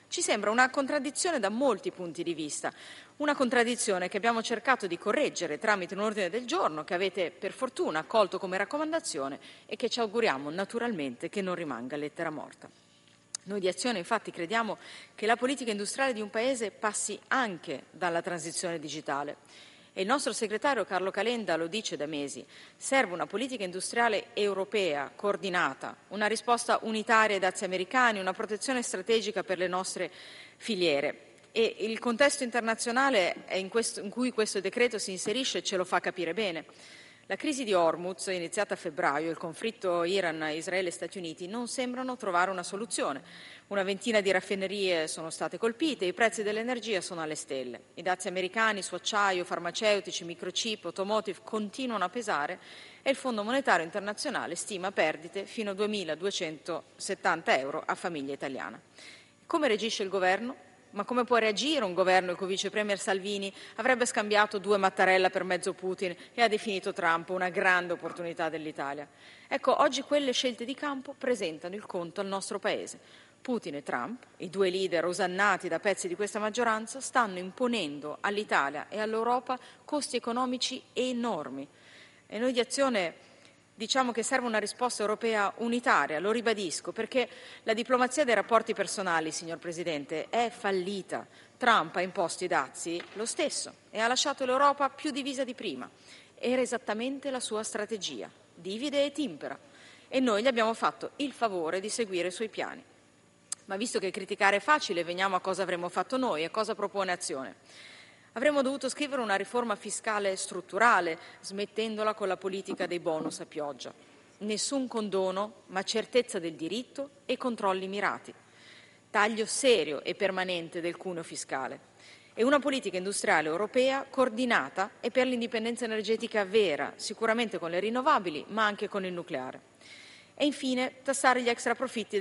[SPEAKER 10] Ci sembra una contraddizione da molti punti di vista, una contraddizione che abbiamo cercato di correggere tramite un ordine del giorno che avete per fortuna accolto come raccomandazione e che ci auguriamo naturalmente che non rimanga lettera morta. Noi di Azione infatti crediamo che la politica industriale di un Paese passi anche dalla transizione digitale. E il nostro segretario Carlo Calenda lo dice da mesi, serve una politica industriale europea, coordinata, una risposta unitaria ai dazi americani, una protezione strategica per le nostre filiere. E il contesto internazionale in, questo, in cui questo decreto si inserisce ce lo fa capire bene. La crisi di Hormuz, iniziata a febbraio, il conflitto Iran, Israele e Stati Uniti, non sembrano trovare una soluzione. Una ventina di raffinerie sono state colpite, i prezzi dell'energia sono alle stelle. I dazi americani su acciaio, farmaceutici, microchip, automotive continuano a pesare e il Fondo Monetario Internazionale stima perdite fino a duemiladuecentosettanta euro a famiglia italiana. Come reagisce il governo? Ma come può reagire un governo il cui vice premier Salvini avrebbe scambiato due Mattarella per mezzo Putin e ha definito Trump una grande opportunità dell'Italia? Ecco, oggi quelle scelte di campo presentano il conto al nostro Paese. Putin e Trump, i due leader osannati da pezzi di questa maggioranza, stanno imponendo all'Italia e all'Europa costi economici enormi. E noi di Azione diciamo che serve una risposta europea unitaria, lo ribadisco, perché la diplomazia dei rapporti personali, signor Presidente, è fallita. Trump ha imposto i dazi lo stesso e ha lasciato l'Europa più divisa di prima. Era esattamente la sua strategia, divide e timpera. E noi gli abbiamo fatto il favore di seguire i suoi piani. Ma visto che criticare è facile, veniamo a cosa avremmo fatto noi e cosa propone Azione. Avremmo dovuto scrivere una riforma fiscale strutturale, smettendola con la politica dei bonus a pioggia. Nessun condono, ma certezza del diritto e controlli mirati. Taglio serio e permanente del cuneo fiscale. E una politica industriale europea coordinata e per l'indipendenza energetica vera, sicuramente con le rinnovabili, ma anche con il nucleare. E infine tassare gli extraprofitti